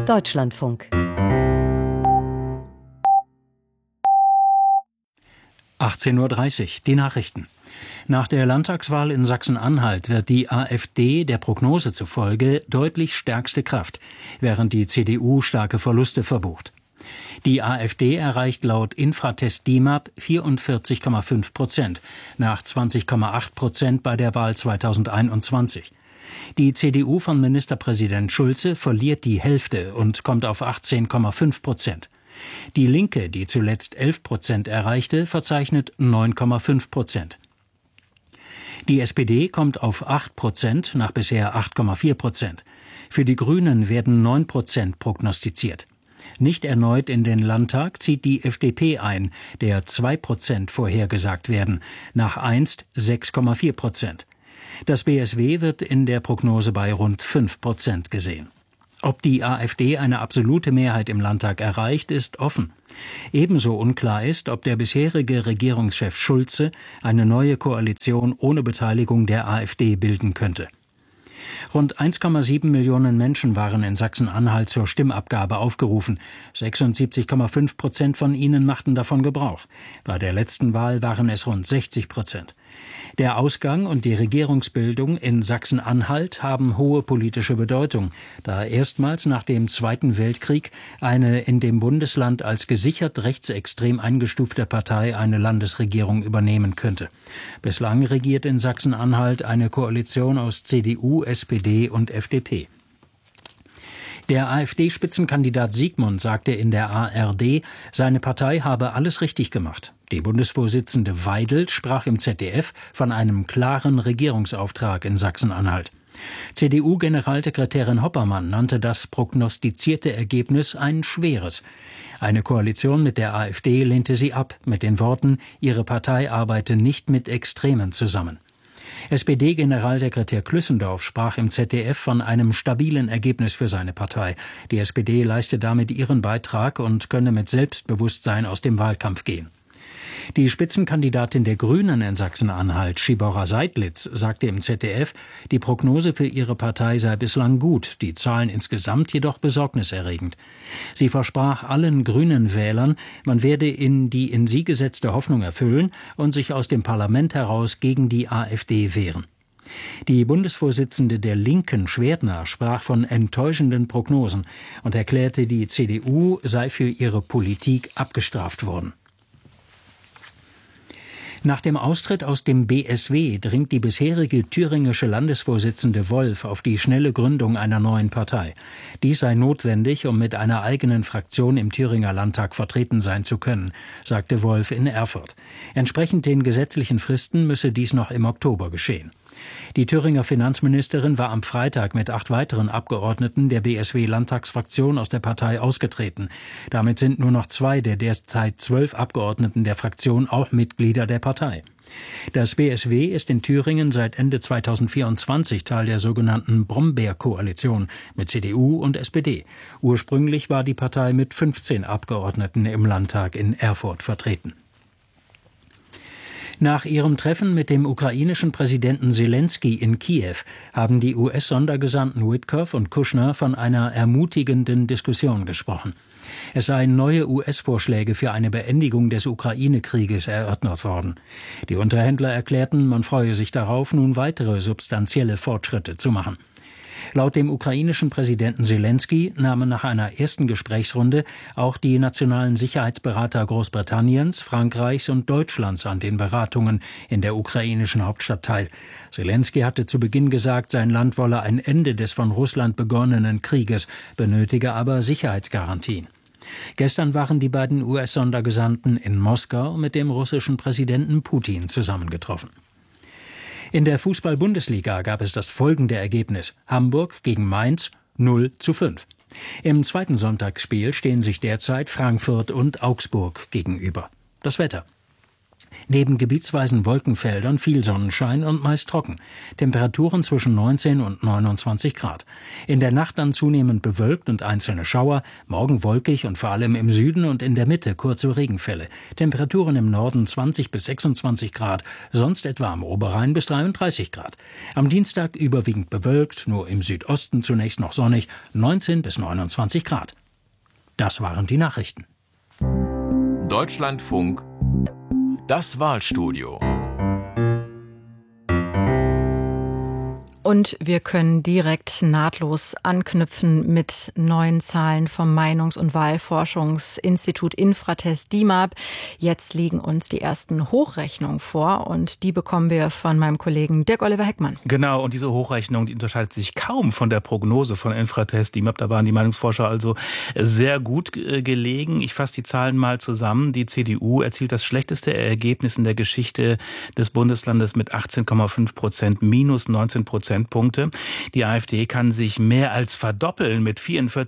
Deutschlandfunk. 18:30 Uhr, die Nachrichten. Nach der Landtagswahl in Sachsen-Anhalt wird die AfD der Prognose zufolge deutlich stärkste Kraft, während die CDU starke Verluste verbucht. Die AfD erreicht laut Infratest DIMAP 44,5%, nach 20,8% bei der Wahl 2021. Die CDU von Ministerpräsident Schulze verliert die Hälfte und kommt auf 18,5%. Die Linke, die zuletzt 11% erreichte, verzeichnet 9,5%. Die SPD kommt auf 8% nach bisher 8,4%. Für die Grünen werden 9% prognostiziert. Nicht erneut in den Landtag zieht die FDP ein, der 2% vorhergesagt werden, nach einst 6,4%. Das BSW wird in der Prognose bei rund 5% gesehen. Ob die AfD eine absolute Mehrheit im Landtag erreicht, ist offen. Ebenso unklar ist, ob der bisherige Regierungschef Schulze eine neue Koalition ohne Beteiligung der AfD bilden könnte. Rund 1,7 Millionen Menschen waren in Sachsen-Anhalt zur Stimmabgabe aufgerufen. 76,5% von ihnen machten davon Gebrauch. Bei der letzten Wahl waren es rund 60%. Der Ausgang und die Regierungsbildung in Sachsen-Anhalt haben hohe politische Bedeutung, da erstmals nach dem Zweiten Weltkrieg eine in dem Bundesland als gesichert rechtsextrem eingestufte Partei eine Landesregierung übernehmen könnte. Bislang regiert in Sachsen-Anhalt eine Koalition aus CDU, SPD und FDP. Der AfD-Spitzenkandidat Siegmund sagte in der ARD, seine Partei habe alles richtig gemacht. Die Bundesvorsitzende Weidel sprach im ZDF von einem klaren Regierungsauftrag in Sachsen-Anhalt. CDU-Generalsekretärin Hoppermann nannte das prognostizierte Ergebnis ein schweres. Eine Koalition mit der AfD lehnte sie ab, mit den Worten, ihre Partei arbeite nicht mit Extremen zusammen. SPD-Generalsekretär Klüssendorf sprach im ZDF von einem stabilen Ergebnis für seine Partei. Die SPD leiste damit ihren Beitrag und könne mit Selbstbewusstsein aus dem Wahlkampf gehen. Die Spitzenkandidatin der Grünen in Sachsen-Anhalt, Schibora Seidlitz, sagte im ZDF, die Prognose für ihre Partei sei bislang gut, die Zahlen insgesamt jedoch besorgniserregend. Sie versprach allen grünen Wählern, man werde die in sie gesetzte Hoffnung erfüllen und sich aus dem Parlament heraus gegen die AfD wehren. Die Bundesvorsitzende der Linken, Schwerdner, sprach von enttäuschenden Prognosen und erklärte, die CDU sei für ihre Politik abgestraft worden. Nach dem Austritt aus dem BSW dringt die bisherige thüringische Landesvorsitzende Wolf auf die schnelle Gründung einer neuen Partei. Dies sei notwendig, um mit einer eigenen Fraktion im Thüringer Landtag vertreten sein zu können, sagte Wolf in Erfurt. Entsprechend den gesetzlichen Fristen müsse dies noch im Oktober geschehen. Die Thüringer Finanzministerin war am Freitag mit 8 weiteren Abgeordneten der BSW-Landtagsfraktion aus der Partei ausgetreten. Damit sind nur noch 2 der derzeit 12 Abgeordneten der Fraktion auch Mitglieder der Partei. Das BSW ist in Thüringen seit Ende 2024 Teil der sogenannten Brombeer-Koalition mit CDU und SPD. Ursprünglich war die Partei mit 15 Abgeordneten im Landtag in Erfurt vertreten. Nach ihrem Treffen mit dem ukrainischen Präsidenten Selenskyj in Kiew haben die US-Sondergesandten Witkoff und Kushner von einer ermutigenden Diskussion gesprochen. Es seien neue US-Vorschläge für eine Beendigung des Ukraine-Krieges erörtert worden. Die Unterhändler erklärten, man freue sich darauf, nun weitere substanzielle Fortschritte zu machen. Laut dem ukrainischen Präsidenten Selenskyj nahmen nach einer ersten Gesprächsrunde auch die nationalen Sicherheitsberater Großbritanniens, Frankreichs und Deutschlands an den Beratungen in der ukrainischen Hauptstadt teil. Selenskyj hatte zu Beginn gesagt, sein Land wolle ein Ende des von Russland begonnenen Krieges, benötige aber Sicherheitsgarantien. Gestern waren die beiden US-Sondergesandten in Moskau mit dem russischen Präsidenten Putin zusammengetroffen. In der Fußball-Bundesliga gab es das folgende Ergebnis: Hamburg gegen Mainz 0:5. Im zweiten Sonntagsspiel stehen sich derzeit Frankfurt und Augsburg gegenüber. Das Wetter. Neben gebietsweisen Wolkenfeldern viel Sonnenschein und meist trocken. Temperaturen zwischen 19 und 29 Grad. In der Nacht dann zunehmend bewölkt und einzelne Schauer, morgen wolkig und vor allem im Süden und in der Mitte kurze Regenfälle. Temperaturen im Norden 20 bis 26 Grad, sonst etwa am Oberrhein bis 33 Grad. Am Dienstag überwiegend bewölkt, nur im Südosten zunächst noch sonnig, 19 bis 29 Grad. Das waren die Nachrichten. Deutschlandfunk, das Wahlstudio. Und wir können direkt nahtlos anknüpfen mit neuen Zahlen vom Meinungs- und Wahlforschungsinstitut Infratest DIMAP. Jetzt liegen uns die ersten Hochrechnungen vor und die bekommen wir von meinem Kollegen Dirk-Oliver Heckmann. Genau, und diese Hochrechnung, die unterscheidet sich kaum von der Prognose von Infratest DIMAP. Da waren die Meinungsforscher also sehr gut gelegen. Ich fasse die Zahlen mal zusammen. Die CDU erzielt das schlechteste Ergebnis in der Geschichte des Bundeslandes mit 18,5%, minus 19%. Die AfD kann sich mehr als verdoppeln mit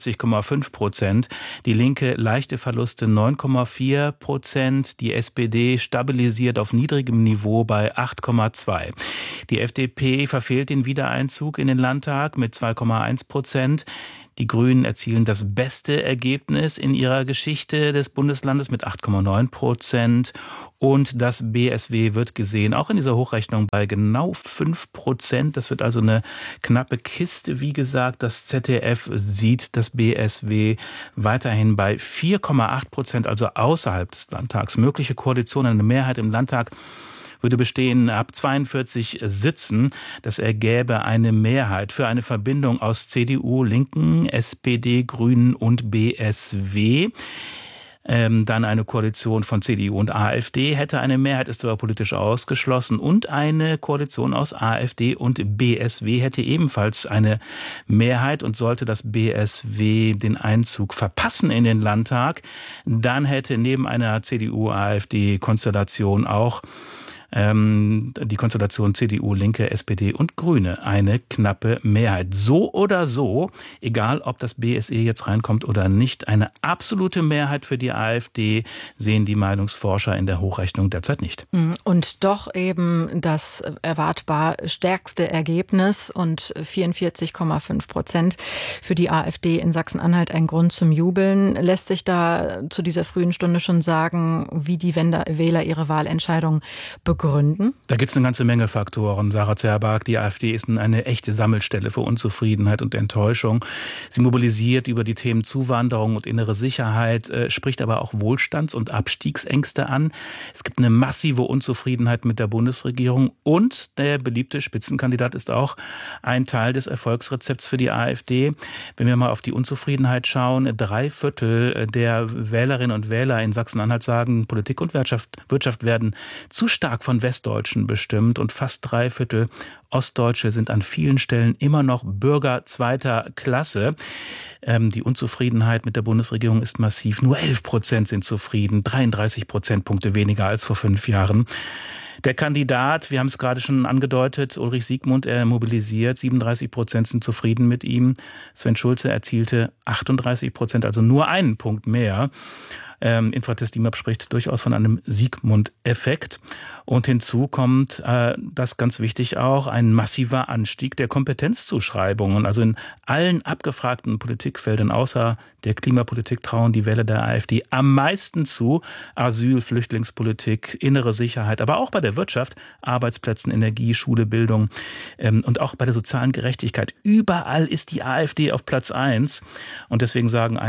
44,5%. Die Linke leichte Verluste 9,4%. Die SPD stabilisiert auf niedrigem Niveau bei 8,2%. Die FDP verfehlt den Wiedereinzug in den Landtag mit 2,1%. Die Grünen erzielen das beste Ergebnis in ihrer Geschichte des Bundeslandes mit 8,9%. Und das BSW wird gesehen, auch in dieser Hochrechnung, bei genau 5%. Das wird also eine knappe Kiste. Wie gesagt, das ZDF sieht das BSW weiterhin bei 4,8%, also außerhalb des Landtags. Mögliche Koalitionen, eine Mehrheit im Landtag würde bestehen ab 42 Sitzen. Das ergäbe eine Mehrheit für eine Verbindung aus CDU, Linken, SPD, Grünen und BSW. Dann eine Koalition von CDU und AfD hätte eine Mehrheit, ist aber politisch ausgeschlossen. Und eine Koalition aus AfD und BSW hätte ebenfalls eine Mehrheit. Und sollte das BSW den Einzug verpassen in den Landtag, dann hätte neben einer CDU-AfD-Konstellation auch die Konstellation CDU, Linke, SPD und Grüne eine knappe Mehrheit. So oder so, egal ob das BSE jetzt reinkommt oder nicht, eine absolute Mehrheit für die AfD sehen die Meinungsforscher in der Hochrechnung derzeit nicht. Und doch eben das erwartbar stärkste Ergebnis und 44,5% für die AfD in Sachsen-Anhalt ein Grund zum Jubeln. Lässt sich da zu dieser frühen Stunde schon sagen, wie die Wähler ihre Wahlentscheidung begründen? Da gibt es eine ganze Menge Faktoren, Sarah Zerbark. Die AfD ist eine echte Sammelstelle für Unzufriedenheit und Enttäuschung. Sie mobilisiert über die Themen Zuwanderung und innere Sicherheit, spricht aber auch Wohlstands- und Abstiegsängste an. Es gibt eine massive Unzufriedenheit mit der Bundesregierung und der beliebte Spitzenkandidat ist auch ein Teil des Erfolgsrezepts für die AfD. Wenn wir mal auf die Unzufriedenheit schauen, 3/4 der Wählerinnen und Wähler in Sachsen-Anhalt sagen, Politik und Wirtschaft werden zu stark von Westdeutschen bestimmt und fast 3/4 Ostdeutsche sind an vielen Stellen immer noch Bürger zweiter Klasse. Die Unzufriedenheit mit der Bundesregierung ist massiv. Nur 11% sind zufrieden, 33 Prozentpunkte weniger als vor 5 Jahren. Der Kandidat, wir haben es gerade schon angedeutet, Ulrich Siegmund, er mobilisiert, 37% sind zufrieden mit ihm. Sven Schulze erzielte 38%, also nur einen Punkt mehr. Infratest DIMAP spricht durchaus von einem Siegmund-Effekt. Und hinzu kommt, das ganz wichtig auch, ein massiver Anstieg der Kompetenzzuschreibungen. Also in allen abgefragten Politikfeldern außer der Klimapolitik trauen die Wähler der AfD am meisten zu. Asyl, Flüchtlingspolitik, innere Sicherheit, aber auch bei der Wirtschaft, Arbeitsplätzen, Energie, Schule, Bildung und auch bei der sozialen Gerechtigkeit. Überall ist die AfD auf Platz 1. Und deswegen sagen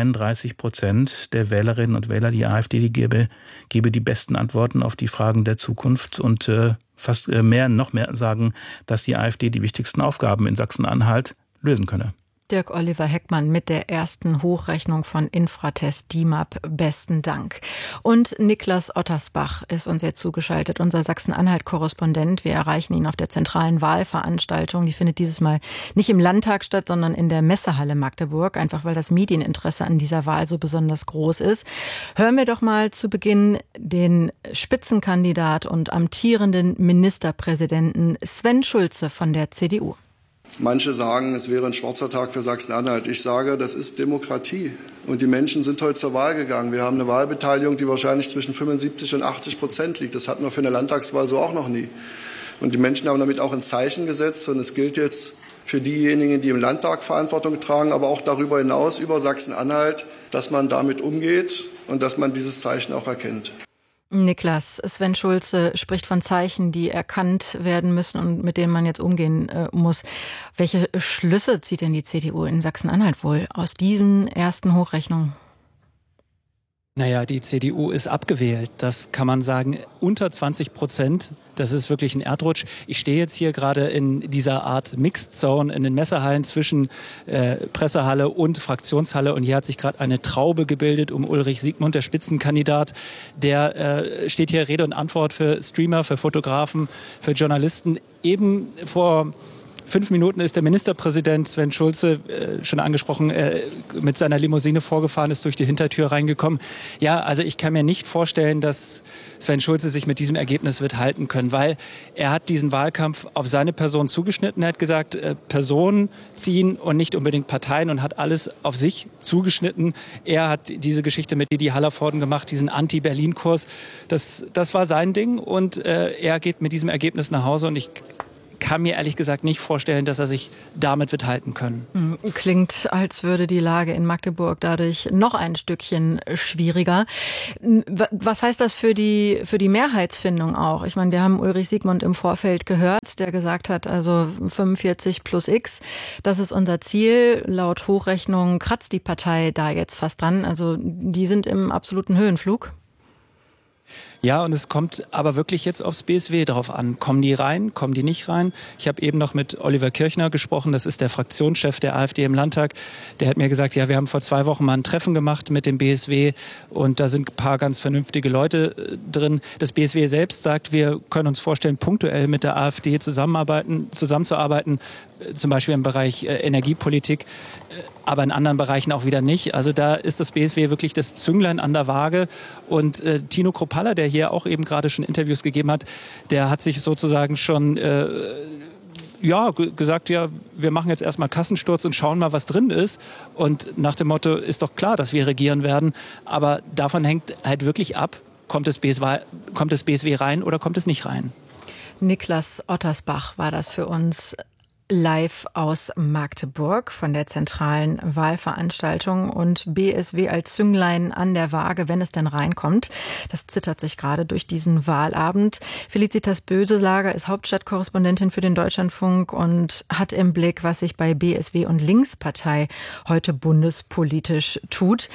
31% der Wählerinnen und Wähler, die AfD die gebe die besten Antworten auf die Fragen der Zukunft. Und fast noch mehr sagen, dass die AfD die wichtigsten Aufgaben in Sachsen-Anhalt lösen könne. Dirk-Oliver Heckmann mit der ersten Hochrechnung von Infratest DIMAP. Besten Dank. Und Niklas Ottersbach ist uns jetzt zugeschaltet, unser Sachsen-Anhalt-Korrespondent. Wir erreichen ihn auf der zentralen Wahlveranstaltung. Die findet dieses Mal nicht im Landtag statt, sondern in der Messehalle Magdeburg, einfach weil das Medieninteresse an dieser Wahl so besonders groß ist. Hören wir doch mal zu Beginn den Spitzenkandidat und amtierenden Ministerpräsidenten Sven Schulze von der CDU. Manche sagen, es wäre ein schwarzer Tag für Sachsen-Anhalt. Ich sage, das ist Demokratie. Und die Menschen sind heute zur Wahl gegangen. Wir haben eine Wahlbeteiligung, die wahrscheinlich zwischen 75% und 80% liegt. Das hatten wir für eine Landtagswahl so auch noch nie. Und die Menschen haben damit auch ein Zeichen gesetzt. Und es gilt jetzt für diejenigen, die im Landtag Verantwortung tragen, aber auch darüber hinaus über Sachsen-Anhalt, dass man damit umgeht und dass man dieses Zeichen auch erkennt. Niklas, Sven Schulze spricht von Zeichen, die erkannt werden müssen und mit denen man jetzt umgehen muss. Welche Schlüsse zieht denn die CDU in Sachsen-Anhalt wohl aus diesen ersten Hochrechnungen? Naja, die CDU ist abgewählt. Das kann man sagen, unter 20%. Das ist wirklich ein Erdrutsch. Ich stehe jetzt hier gerade in dieser Art Mixed Zone in den Messehallen zwischen Pressehalle und Fraktionshalle. Und hier hat sich gerade eine Traube gebildet um Ulrich Siegmund, der Spitzenkandidat. Der steht hier Rede und Antwort für Streamer, für Fotografen, für Journalisten. Eben vor 5 Minuten ist der Ministerpräsident Sven Schulze, schon angesprochen, mit seiner Limousine vorgefahren, ist durch die Hintertür reingekommen. Ja, also ich kann mir nicht vorstellen, dass Sven Schulze sich mit diesem Ergebnis wird halten können, weil er hat diesen Wahlkampf auf seine Person zugeschnitten. Er hat gesagt, Personen ziehen und nicht unbedingt Parteien und hat alles auf sich zugeschnitten. Er hat diese Geschichte mit Didi Hallervorden gemacht, diesen Anti-Berlin-Kurs. Das war sein Ding und er geht mit diesem Ergebnis nach Hause und ich kann mir ehrlich gesagt nicht vorstellen, dass er sich damit wird halten können. Klingt, als würde die Lage in Magdeburg dadurch noch ein Stückchen schwieriger. Was heißt das für die Mehrheitsfindung auch? Ich meine, wir haben Ulrich Siegmund im Vorfeld gehört, der gesagt hat, also 45 plus X, das ist unser Ziel. Laut Hochrechnung kratzt die Partei da jetzt fast dran. Also die sind im absoluten Höhenflug. Ja, und es kommt aber wirklich jetzt aufs BSW drauf an. Kommen die rein, kommen die nicht rein? Ich habe eben noch mit Oliver Kirchner gesprochen, das ist der Fraktionschef der AfD im Landtag. Der hat mir gesagt, ja, wir haben vor 2 Wochen mal ein Treffen gemacht mit dem BSW und da sind ein paar ganz vernünftige Leute drin. Das BSW selbst sagt, wir können uns vorstellen, punktuell mit der AfD zusammenzuarbeiten, zum Beispiel im Bereich Energiepolitik, aber in anderen Bereichen auch wieder nicht. Also da ist das BSW wirklich das Zünglein an der Waage. Und Tino Kruppalla, der hier auch eben gerade schon Interviews gegeben hat, der hat sich sozusagen schon gesagt, ja, wir machen jetzt erstmal Kassensturz und schauen mal, was drin ist. Und nach dem Motto, ist doch klar, dass wir regieren werden. Aber davon hängt halt wirklich ab, kommt das BSW rein oder kommt es nicht rein? Niklas Ottersbach war das für uns live aus Magdeburg von der zentralen Wahlveranstaltung und BSW als Zünglein an der Waage, wenn es denn reinkommt. Das zittert sich gerade durch diesen Wahlabend. Felicitas Böselager ist Hauptstadtkorrespondentin für den Deutschlandfunk und hat im Blick, was sich bei BSW und Linkspartei heute bundespolitisch tut.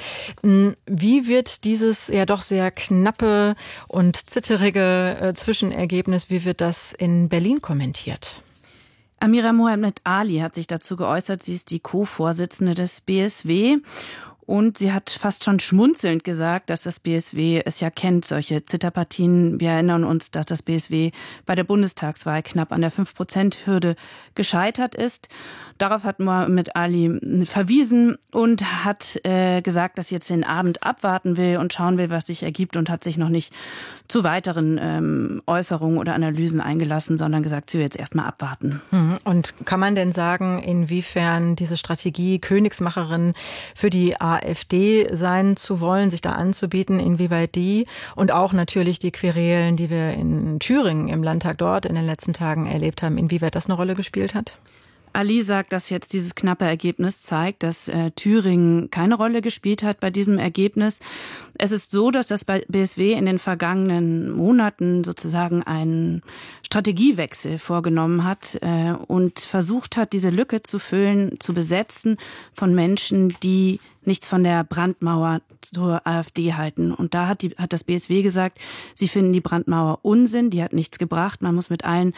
Wie wird dieses ja doch sehr knappe und zitterige Zwischenergebnis, wie wird das in Berlin kommentiert? Amira Mohamed Ali hat sich dazu geäußert. Sie ist die Co-Vorsitzende des BSW. Und sie hat fast schon schmunzelnd gesagt, dass das BSW es ja kennt, solche Zitterpartien. Wir erinnern uns, dass das BSW bei der Bundestagswahl knapp an der 5%-Hürde gescheitert ist. Darauf hat Mohamed Ali verwiesen und hat gesagt, dass sie jetzt den Abend abwarten will und schauen will, was sich ergibt und hat sich noch nicht zu weiteren Äußerungen oder Analysen eingelassen, sondern gesagt, sie will jetzt erstmal abwarten. Und kann man denn sagen, inwiefern diese Strategie, Königsmacherin für die AfD sein zu wollen, sich da anzubieten, inwieweit die und auch natürlich die Querelen, die wir in Thüringen im Landtag dort in den letzten Tagen erlebt haben, inwieweit das eine Rolle gespielt hat? Ali sagt, dass jetzt dieses knappe Ergebnis zeigt, dass Thüringen keine Rolle gespielt hat bei diesem Ergebnis. Es ist so, dass das BSW in den vergangenen Monaten sozusagen einen Strategiewechsel vorgenommen hat und versucht hat, diese Lücke zu füllen, zu besetzen von Menschen, die nichts von der Brandmauer zur AfD halten. Und da hat das BSW gesagt, sie finden die Brandmauer Unsinn, die hat nichts gebracht. Man muss mit allen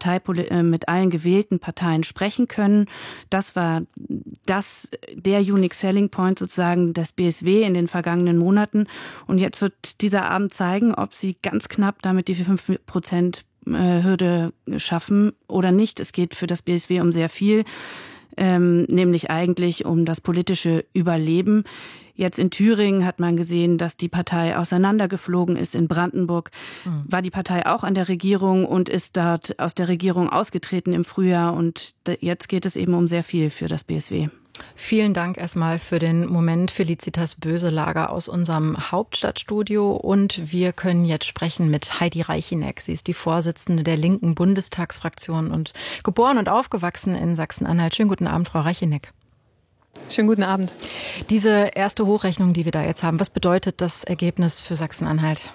gewählten Parteien sprechen können. Das war der Unique Selling Point sozusagen des BSW in den vergangenen Monaten. Und jetzt wird dieser Abend zeigen, ob sie ganz knapp damit die 5% Hürde schaffen oder nicht. Es geht für das BSW um sehr viel. Nämlich eigentlich um das politische Überleben. Jetzt in Thüringen hat man gesehen, dass die Partei auseinandergeflogen ist. In Brandenburg war die Partei auch an der Regierung und ist dort aus der Regierung ausgetreten im Frühjahr. Und jetzt geht es eben um sehr viel für das BSW. Vielen Dank erstmal für den Moment, Felicitas Böselager aus unserem Hauptstadtstudio. Und wir können jetzt sprechen mit Heidi Reicheneck. Sie ist die Vorsitzende der linken Bundestagsfraktion und geboren und aufgewachsen in Sachsen-Anhalt. Schönen guten Abend, Frau Reicheneck. Schönen guten Abend. Diese erste Hochrechnung, die wir da jetzt haben, was bedeutet das Ergebnis für Sachsen-Anhalt?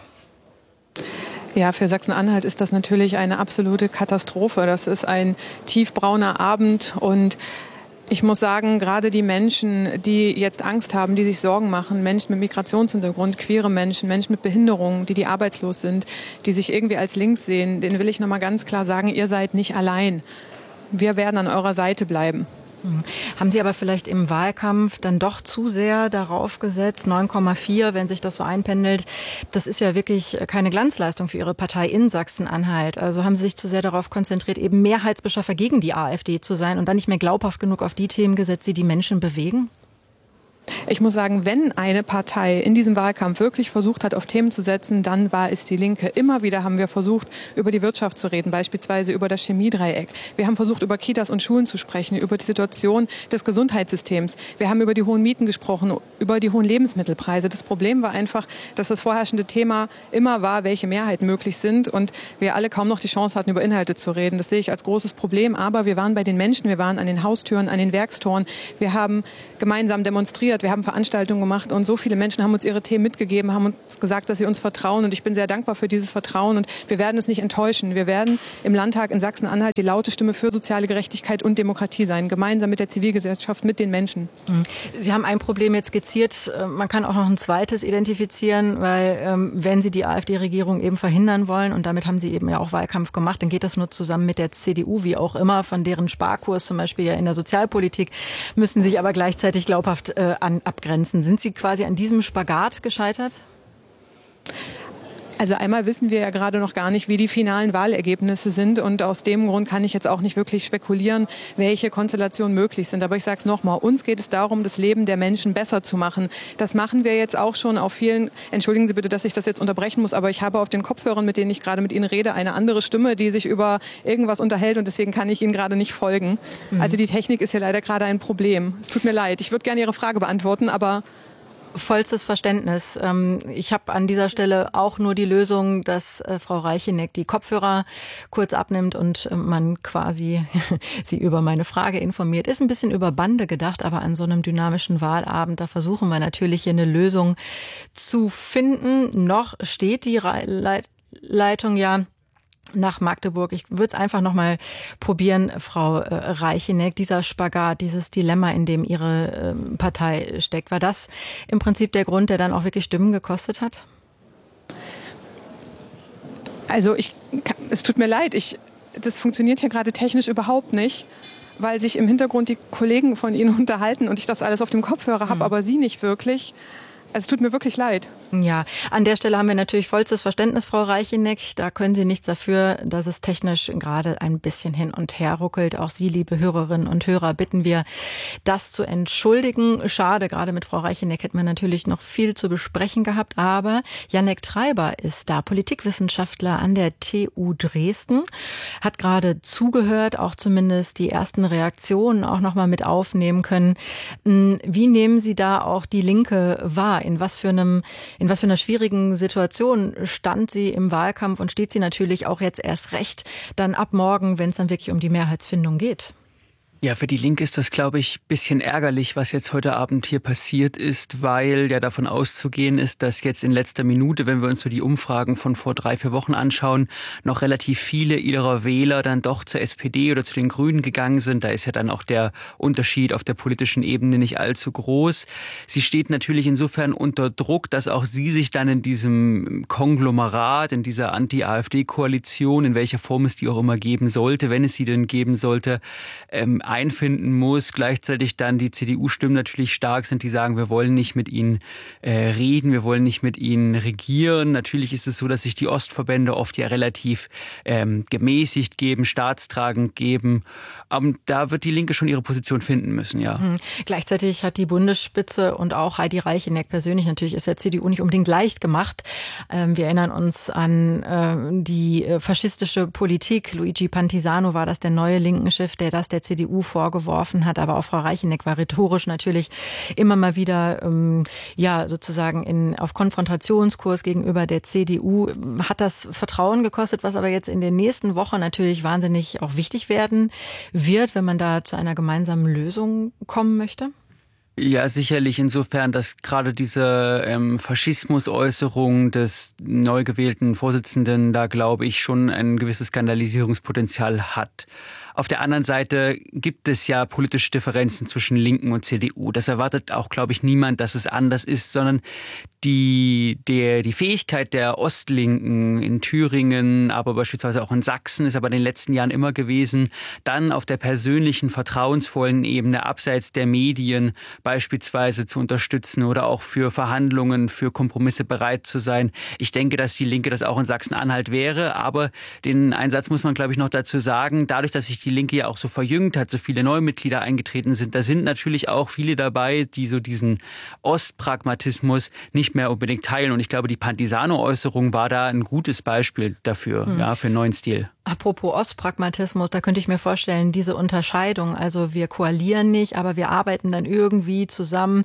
Ja, für Sachsen-Anhalt ist das natürlich eine absolute Katastrophe. Das ist ein tiefbrauner Abend und ich muss sagen, gerade die Menschen, die jetzt Angst haben, die sich Sorgen machen, Menschen mit Migrationshintergrund, queere Menschen, Menschen mit Behinderungen, die arbeitslos sind, die sich irgendwie als links sehen, denen will ich nochmal ganz klar sagen, ihr seid nicht allein. Wir werden an eurer Seite bleiben. Haben Sie aber vielleicht im Wahlkampf dann doch zu sehr darauf gesetzt, 9,4, wenn sich das so einpendelt, das ist ja wirklich keine Glanzleistung für Ihre Partei in Sachsen-Anhalt. Also haben Sie sich zu sehr darauf konzentriert, eben Mehrheitsbeschaffer gegen die AfD zu sein und dann nicht mehr glaubhaft genug auf die Themen gesetzt, die die Menschen bewegen? Ich muss sagen, wenn eine Partei in diesem Wahlkampf wirklich versucht hat, auf Themen zu setzen, dann war es die Linke. Immer wieder haben wir versucht, über die Wirtschaft zu reden, beispielsweise über das Chemiedreieck. Wir haben versucht, über Kitas und Schulen zu sprechen, über die Situation des Gesundheitssystems. Wir haben über die hohen Mieten gesprochen, über die hohen Lebensmittelpreise. Das Problem war einfach, dass das vorherrschende Thema immer war, welche Mehrheiten möglich sind und wir alle kaum noch die Chance hatten, über Inhalte zu reden. Das sehe ich als großes Problem. Aber wir waren bei den Menschen, wir waren an den Haustüren, an den Werkstoren. Wir haben gemeinsam demonstriert. Wir haben Veranstaltungen gemacht und so viele Menschen haben uns ihre Themen mitgegeben, haben uns gesagt, dass sie uns vertrauen und ich bin sehr dankbar für dieses Vertrauen und wir werden es nicht enttäuschen. Wir werden im Landtag in Sachsen-Anhalt die laute Stimme für soziale Gerechtigkeit und Demokratie sein, gemeinsam mit der Zivilgesellschaft, mit den Menschen. Sie haben ein Problem jetzt skizziert, man kann auch noch ein zweites identifizieren, weil wenn Sie die AfD-Regierung eben verhindern wollen und damit haben Sie eben ja auch Wahlkampf gemacht, dann geht das nur zusammen mit der CDU, wie auch immer, von deren Sparkurs zum Beispiel ja in der Sozialpolitik, müssen sich aber gleichzeitig glaubhaft abgrenzen. Sind Sie quasi an diesem Spagat gescheitert? Also einmal wissen wir ja gerade noch gar nicht, wie die finalen Wahlergebnisse sind und aus dem Grund kann ich jetzt auch nicht wirklich spekulieren, welche Konstellationen möglich sind. Aber ich sage es nochmal, uns geht es darum, das Leben der Menschen besser zu machen. Das machen wir jetzt auch schon auf vielen, entschuldigen Sie bitte, dass ich das jetzt unterbrechen muss, aber ich habe auf den Kopfhörern, mit denen ich gerade mit Ihnen rede, eine andere Stimme, die sich über irgendwas unterhält und deswegen kann ich Ihnen gerade nicht folgen. Also die Technik ist hier leider gerade ein Problem. Es tut mir leid, ich würde gerne Ihre Frage beantworten, aber... Vollstes Verständnis. Ich habe an dieser Stelle auch nur die Lösung, dass Frau Reicheneck die Kopfhörer kurz abnimmt und man quasi sie über meine Frage informiert. Ist ein bisschen über Bande gedacht, aber an so einem dynamischen Wahlabend, da versuchen wir natürlich hier eine Lösung zu finden. Noch steht die Leitung ja nach Magdeburg. Ich würde es einfach noch mal probieren, Frau Reicheneck, dieser Spagat, dieses Dilemma, in dem Ihre Partei steckt. War das im Prinzip der Grund, der dann auch wirklich Stimmen gekostet hat? Also es tut mir leid, das funktioniert hier gerade technisch überhaupt nicht, weil sich im Hintergrund die Kollegen von Ihnen unterhalten und ich das alles auf dem Kopfhörer habe, aber Sie nicht wirklich. Es tut mir wirklich leid. Ja, an der Stelle haben wir natürlich vollstes Verständnis, Frau Reicheneck. Da können Sie nichts dafür, dass es technisch gerade ein bisschen hin und her ruckelt. Auch Sie, liebe Hörerinnen und Hörer, bitten wir, das zu entschuldigen. Schade, gerade mit Frau Reicheneck hätten wir natürlich noch viel zu besprechen gehabt. Aber Jannek Treiber ist da, Politikwissenschaftler an der TU Dresden, hat gerade zugehört, auch zumindest die ersten Reaktionen auch noch mal mit aufnehmen können. Wie nehmen Sie da auch die Linke wahr? In was für einer schwierigen Situation stand sie im Wahlkampf und steht sie natürlich auch jetzt erst recht dann ab morgen, wenn es dann wirklich um die Mehrheitsfindung geht? Ja, für die Linke ist das, glaube ich, bisschen ärgerlich, was jetzt heute Abend hier passiert ist, weil ja davon auszugehen ist, dass jetzt in letzter Minute, wenn wir uns so die Umfragen von vor 3-4 Wochen anschauen, noch relativ viele ihrer Wähler dann doch zur SPD oder zu den Grünen gegangen sind. Da ist ja dann auch der Unterschied auf der politischen Ebene nicht allzu groß. Sie steht natürlich insofern unter Druck, dass auch sie sich dann in diesem Konglomerat, in dieser Anti-AfD-Koalition, in welcher Form es die auch immer geben sollte, wenn es sie denn geben sollte, einfinden muss. Gleichzeitig dann die CDU-Stimmen natürlich stark sind, die sagen, wir wollen nicht mit ihnen reden, wir wollen nicht mit ihnen regieren. Natürlich ist es so, dass sich die Ostverbände oft ja relativ gemäßigt geben, staatstragend geben. Aber da wird die Linke schon ihre Position finden müssen, ja. Gleichzeitig hat die Bundesspitze und auch Heidi Reicheneck persönlich natürlich ist der CDU nicht unbedingt leicht gemacht. Wir erinnern uns an die faschistische Politik. Luigi Pantisano war das, der neue linken Chef, der das der CDU CDU vorgeworfen hat. Aber auch Frau Reicheneck war rhetorisch natürlich immer mal wieder sozusagen auf Konfrontationskurs gegenüber der CDU. Hat das Vertrauen gekostet, was aber jetzt in den nächsten Wochen natürlich wahnsinnig auch wichtig werden wird, wenn man da zu einer gemeinsamen Lösung kommen möchte? Ja, sicherlich insofern, dass gerade diese Faschismusäußerung des neu gewählten Vorsitzenden da, glaube ich, schon ein gewisses Skandalisierungspotenzial hat. Auf der anderen Seite gibt es ja politische Differenzen zwischen Linken und CDU. Das erwartet auch, glaube ich, niemand, dass es anders ist, sondern die Fähigkeit der Ostlinken in Thüringen, aber beispielsweise auch in Sachsen, ist aber in den letzten Jahren immer gewesen, dann auf der persönlichen, vertrauensvollen Ebene abseits der Medien beispielsweise zu unterstützen oder auch für Verhandlungen, für Kompromisse bereit zu sein. Ich denke, dass die Linke das auch in Sachsen-Anhalt wäre, aber den Einsatz muss man, glaube ich, noch dazu sagen, dadurch, dass sich die Linke ja auch so verjüngt hat, so viele neue Mitglieder eingetreten sind, da sind natürlich auch viele dabei, die so diesen Ostpragmatismus nicht mehr unbedingt teilen. Und ich glaube, die Pantisano-Äußerung war da ein gutes Beispiel dafür, für einen neuen Stil. Apropos Ostpragmatismus, da könnte ich mir vorstellen, diese Unterscheidung, also wir koalieren nicht, aber wir arbeiten dann irgendwie zusammen,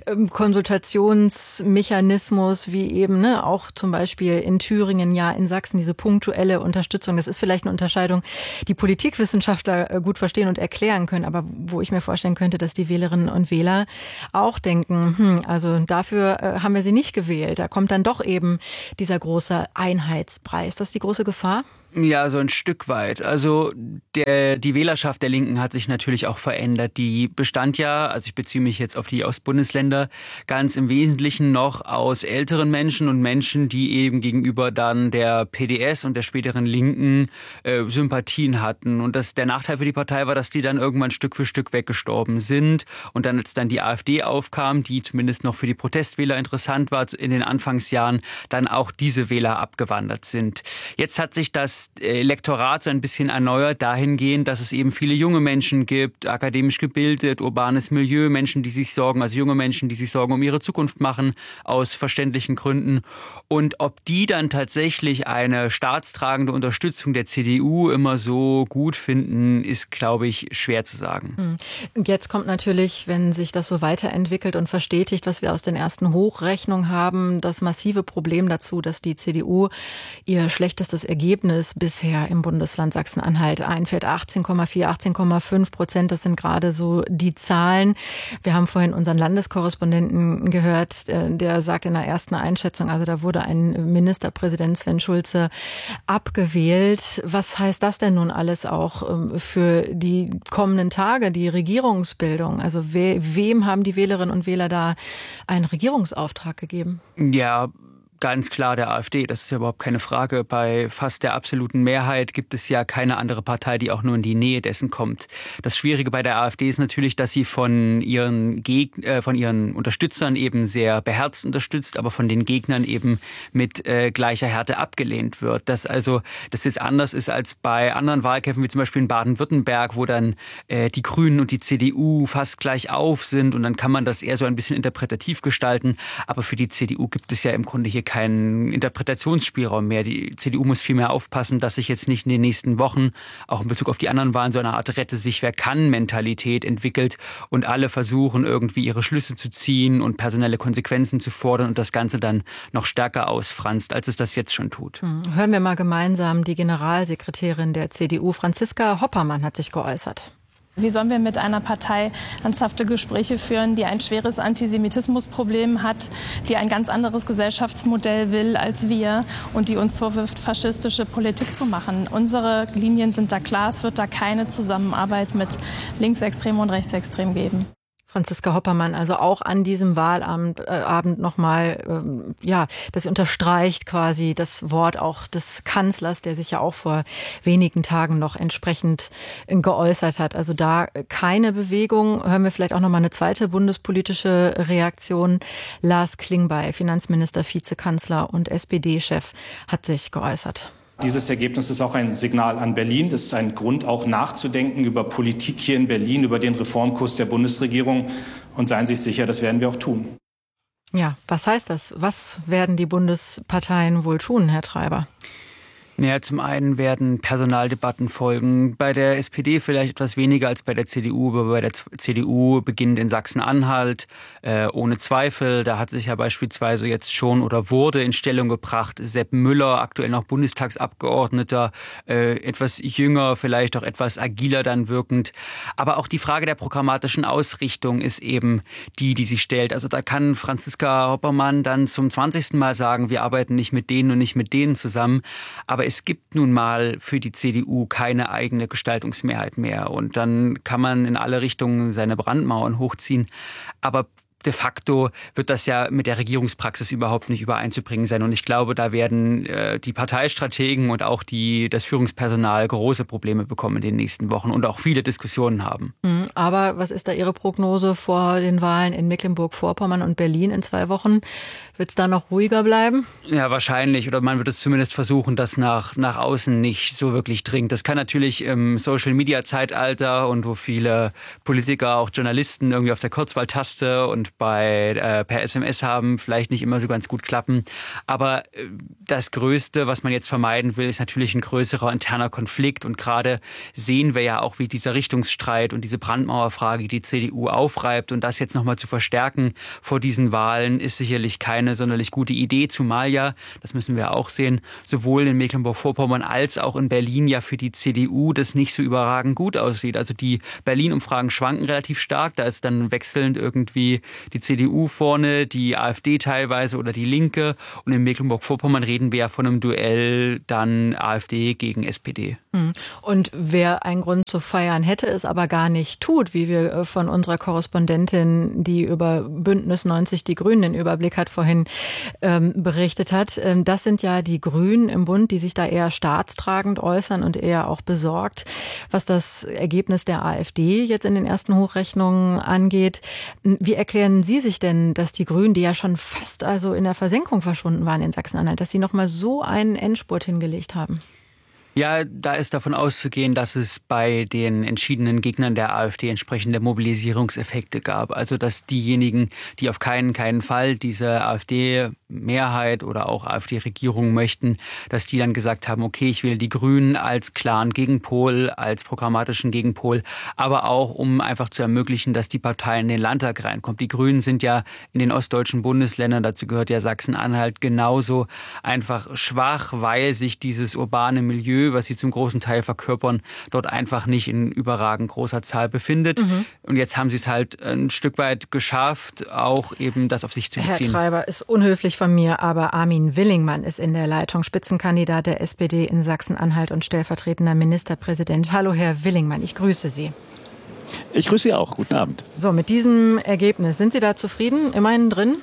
Konsultationsmechanismus, wie eben auch zum Beispiel in Thüringen, ja in Sachsen, diese punktuelle Unterstützung, das ist vielleicht eine Unterscheidung, die Politikwissenschaftler gut verstehen und erklären können, aber wo ich mir vorstellen könnte, dass die Wählerinnen und Wähler auch denken, also dafür haben wir sie nicht gewählt, da kommt dann doch eben dieser große Einheitspreis. Das ist die große Gefahr? Ja, so ein Stück weit. Also die Wählerschaft der Linken hat sich natürlich auch verändert. Die bestand ja, also ich beziehe mich jetzt auf die Ostbundesländer, ganz im Wesentlichen noch aus älteren Menschen und Menschen, die eben gegenüber dann der PDS und der späteren Linken Sympathien hatten. Und der Nachteil für die Partei war, dass die dann irgendwann Stück für Stück weggestorben sind. Und dann, als dann die AfD aufkam, die zumindest noch für die Protestwähler interessant war in den Anfangsjahren, dann auch diese Wähler abgewandert sind. Jetzt hat sich das Elektorat so ein bisschen erneuert dahingehend, dass es eben viele junge Menschen gibt, akademisch gebildet, urbanes Milieu, Menschen, die sich Sorgen, also junge Menschen, die sich Sorgen um ihre Zukunft machen, aus verständlichen Gründen. Und ob die dann tatsächlich eine staatstragende Unterstützung der CDU immer so gut finden, ist, glaube ich, schwer zu sagen. Jetzt kommt natürlich, wenn sich das so weiterentwickelt und verstetigt, was wir aus den ersten Hochrechnungen haben, das massive Problem dazu, dass die CDU ihr schlechtestes Ergebnis bisher im Bundesland Sachsen-Anhalt einfährt. 18,4, 18,5%, das sind gerade so die Zahlen. Wir haben vorhin unseren Landeskorrespondenten gehört, der sagt in der ersten Einschätzung, also da wurde ein Ministerpräsident Sven Schulze abgewählt. Was heißt das denn nun alles auch für die kommenden Tage, die Regierungsbildung? Also wem haben die Wählerinnen und Wähler da einen Regierungsauftrag gegeben? Ja, ganz klar der AfD, das ist ja überhaupt keine Frage. Bei fast der absoluten Mehrheit gibt es ja keine andere Partei, die auch nur in die Nähe dessen kommt. Das Schwierige bei der AfD ist natürlich, dass sie von ihren Unterstützern eben sehr beherzt unterstützt, aber von den Gegnern eben mit gleicher Härte abgelehnt wird. Dass also das jetzt anders ist als bei anderen Wahlkämpfen, wie zum Beispiel in Baden-Württemberg, wo dann die Grünen und die CDU fast gleich auf sind und dann kann man das eher so ein bisschen interpretativ gestalten. Aber für die CDU gibt es ja im Grunde hier keinen Interpretationsspielraum mehr. Die CDU muss viel mehr aufpassen, dass sich jetzt nicht in den nächsten Wochen, auch in Bezug auf die anderen Wahlen, so eine Art Rette-sich-wer-kann-Mentalität entwickelt und alle versuchen, irgendwie ihre Schlüsse zu ziehen und personelle Konsequenzen zu fordern und das Ganze dann noch stärker ausfranst, als es das jetzt schon tut. Hören wir mal gemeinsam die Generalsekretärin der CDU, Franziska Hoppermann, hat sich geäußert. Wie sollen wir mit einer Partei ernsthafte Gespräche führen, die ein schweres Antisemitismusproblem hat, die ein ganz anderes Gesellschaftsmodell will als wir und die uns vorwirft, faschistische Politik zu machen? Unsere Linien sind da klar, es wird da keine Zusammenarbeit mit Linksextremen und Rechtsextremen geben. Franziska Hoppermann, also auch an diesem Wahlabend nochmal, das unterstreicht quasi das Wort auch des Kanzlers, der sich ja auch vor wenigen Tagen noch entsprechend geäußert hat. Also da keine Bewegung. Hören wir vielleicht auch nochmal eine zweite bundespolitische Reaktion. Lars Klingbeil, Finanzminister, Vizekanzler und SPD-Chef, hat sich geäußert. Dieses Ergebnis ist auch ein Signal an Berlin. Das ist ein Grund, auch nachzudenken über Politik hier in Berlin, über den Reformkurs der Bundesregierung. Und seien Sie sich sicher, das werden wir auch tun. Ja, was heißt das? Was werden die Bundesparteien wohl tun, Herr Treiber? Ja, zum einen werden Personaldebatten folgen. Bei der SPD vielleicht etwas weniger als bei der CDU, aber bei der CDU beginnt in Sachsen-Anhalt ohne Zweifel. Da hat sich ja beispielsweise jetzt schon oder wurde in Stellung gebracht Sepp Müller, aktuell noch Bundestagsabgeordneter, etwas jünger, vielleicht auch etwas agiler dann wirkend. Aber auch die Frage der programmatischen Ausrichtung ist eben die sich stellt. Also da kann Franziska Hoppermann dann zum 20. Mal sagen, wir arbeiten nicht mit denen und nicht mit denen zusammen. Aber es gibt nun mal für die CDU keine eigene Gestaltungsmehrheit mehr. Und dann kann man in alle Richtungen seine Brandmauern hochziehen. Aber de facto wird das ja mit der Regierungspraxis überhaupt nicht übereinzubringen sein. Und ich glaube, da werden die Parteistrategen und auch das Führungspersonal große Probleme bekommen in den nächsten Wochen und auch viele Diskussionen haben. Aber was ist da Ihre Prognose vor den Wahlen in Mecklenburg-Vorpommern und Berlin in 2 Wochen? Wird es da noch ruhiger bleiben? Ja, wahrscheinlich. Oder man wird es zumindest versuchen, dass nach außen nicht so wirklich dringt. Das kann natürlich im Social-Media-Zeitalter und wo viele Politiker, auch Journalisten irgendwie auf der Kurzwahltaste und per SMS haben, vielleicht nicht immer so ganz gut klappen. Aber das Größte, was man jetzt vermeiden will, ist natürlich ein größerer interner Konflikt. Und gerade sehen wir ja auch, wie dieser Richtungsstreit und diese Brandmauerfrage die CDU aufreibt. Und das jetzt nochmal zu verstärken vor diesen Wahlen ist sicherlich keine sonderlich gute Idee. Zumal ja, das müssen wir auch sehen, sowohl in Mecklenburg-Vorpommern als auch in Berlin ja für die CDU das nicht so überragend gut aussieht. Also die Berlin-Umfragen schwanken relativ stark. Da ist dann wechselnd irgendwie die CDU vorne, die AfD teilweise oder die Linke. Und in Mecklenburg-Vorpommern reden wir ja von einem Duell dann AfD gegen SPD. Und wer einen Grund zu feiern hätte, es aber gar nicht tut, wie wir von unserer Korrespondentin, die über Bündnis 90 die Grünen den Überblick hat, vorhin berichtet hat. Das sind ja die Grünen im Bund, die sich da eher staatstragend äußern und eher auch besorgt, was das Ergebnis der AfD jetzt in den ersten Hochrechnungen angeht. Wie erklären Sie sich denn, dass die Grünen, die ja schon fast also in der Versenkung verschwunden waren in Sachsen-Anhalt, dass sie nochmal so einen Endspurt hingelegt haben? Ja, da ist davon auszugehen, dass es bei den entschiedenen Gegnern der AfD entsprechende Mobilisierungseffekte gab. Also dass diejenigen, die auf keinen Fall diese AfD-Mehrheit oder auch AfD-Regierung möchten, dass die dann gesagt haben, okay, ich wähle die Grünen als klaren Gegenpol, als programmatischen Gegenpol, aber auch, um einfach zu ermöglichen, dass die Partei in den Landtag reinkommt. Die Grünen sind ja in den ostdeutschen Bundesländern, dazu gehört ja Sachsen-Anhalt, genauso einfach schwach, weil sich dieses urbane Milieu, was sie zum großen Teil verkörpern, dort einfach nicht in überragend großer Zahl befindet. Und jetzt haben sie es halt ein Stück weit geschafft, auch eben das auf sich zu beziehen. Herr Treiber, ist unhöflich von mir, aber Armin Willingmann ist in der Leitung, Spitzenkandidat der SPD in Sachsen-Anhalt und stellvertretender Ministerpräsident. Hallo Herr Willingmann, ich grüße Sie. Ich grüße Sie auch. Guten Abend. So, mit diesem Ergebnis, sind Sie da zufrieden? Immerhin drin?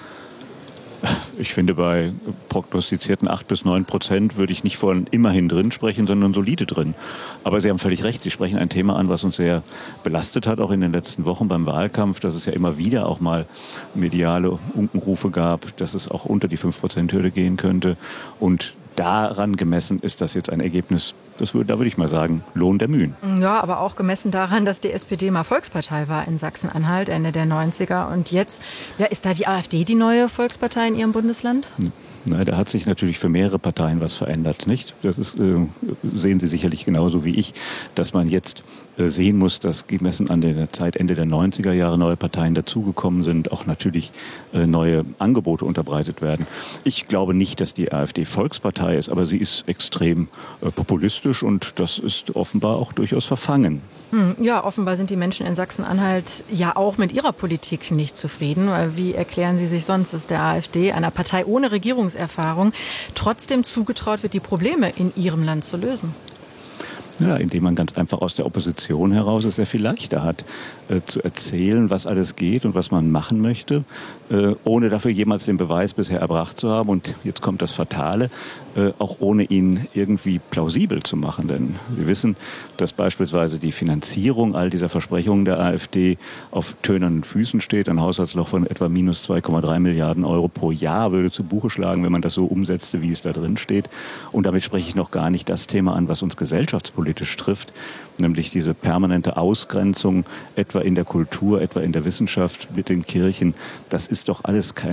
Ich finde, bei prognostizierten 8-9% würde ich nicht von immerhin drin sprechen, sondern solide drin. Aber Sie haben völlig recht, Sie sprechen ein Thema an, was uns sehr belastet hat, auch in den letzten Wochen beim Wahlkampf, dass es ja immer wieder auch mal mediale Unkenrufe gab, dass es auch unter die 5%-Hürde gehen könnte. Und daran gemessen ist das jetzt ein Ergebnis, da würde ich mal sagen, Lohn der Mühen. Ja, aber auch gemessen daran, dass die SPD mal Volkspartei war in Sachsen-Anhalt Ende der 90er. Und jetzt, ja, ist da die AfD die neue Volkspartei in Ihrem Bundesland? Na, da hat sich natürlich für mehrere Parteien was verändert, nicht? Das ist, sehen Sie sicherlich genauso wie ich, dass man jetzt sehen muss, dass gemessen an der Zeit Ende der 90er Jahre neue Parteien dazugekommen sind, auch natürlich neue Angebote unterbreitet werden. Ich glaube nicht, dass die AfD Volkspartei ist, aber sie ist extrem populistisch und das ist offenbar auch durchaus verfangen. Ja, offenbar sind die Menschen in Sachsen-Anhalt ja auch mit ihrer Politik nicht zufrieden. Weil wie erklären Sie sich sonst, dass der AfD, einer Partei ohne Regierungserfahrung, trotzdem zugetraut wird, die Probleme in ihrem Land zu lösen? Ja, indem man ganz einfach aus der Opposition heraus es sehr viel leichter hat, zu erzählen, was alles geht und was man machen möchte, ohne dafür jemals den Beweis bisher erbracht zu haben. Und jetzt kommt das Fatale, auch ohne ihn irgendwie plausibel zu machen. Denn wir wissen, dass beispielsweise die Finanzierung all dieser Versprechungen der AfD auf tönernen Füßen steht. Ein Haushaltsloch von etwa minus 2,3 Milliarden Euro pro Jahr würde zu Buche schlagen, wenn man das so umsetzte, wie es da drin steht. Und damit spreche ich noch gar nicht das Thema an, was uns gesellschaftspolitisch trifft, nämlich diese permanente Ausgrenzung, etwa in der Kultur, etwa in der Wissenschaft mit den Kirchen. Das ist doch alles kein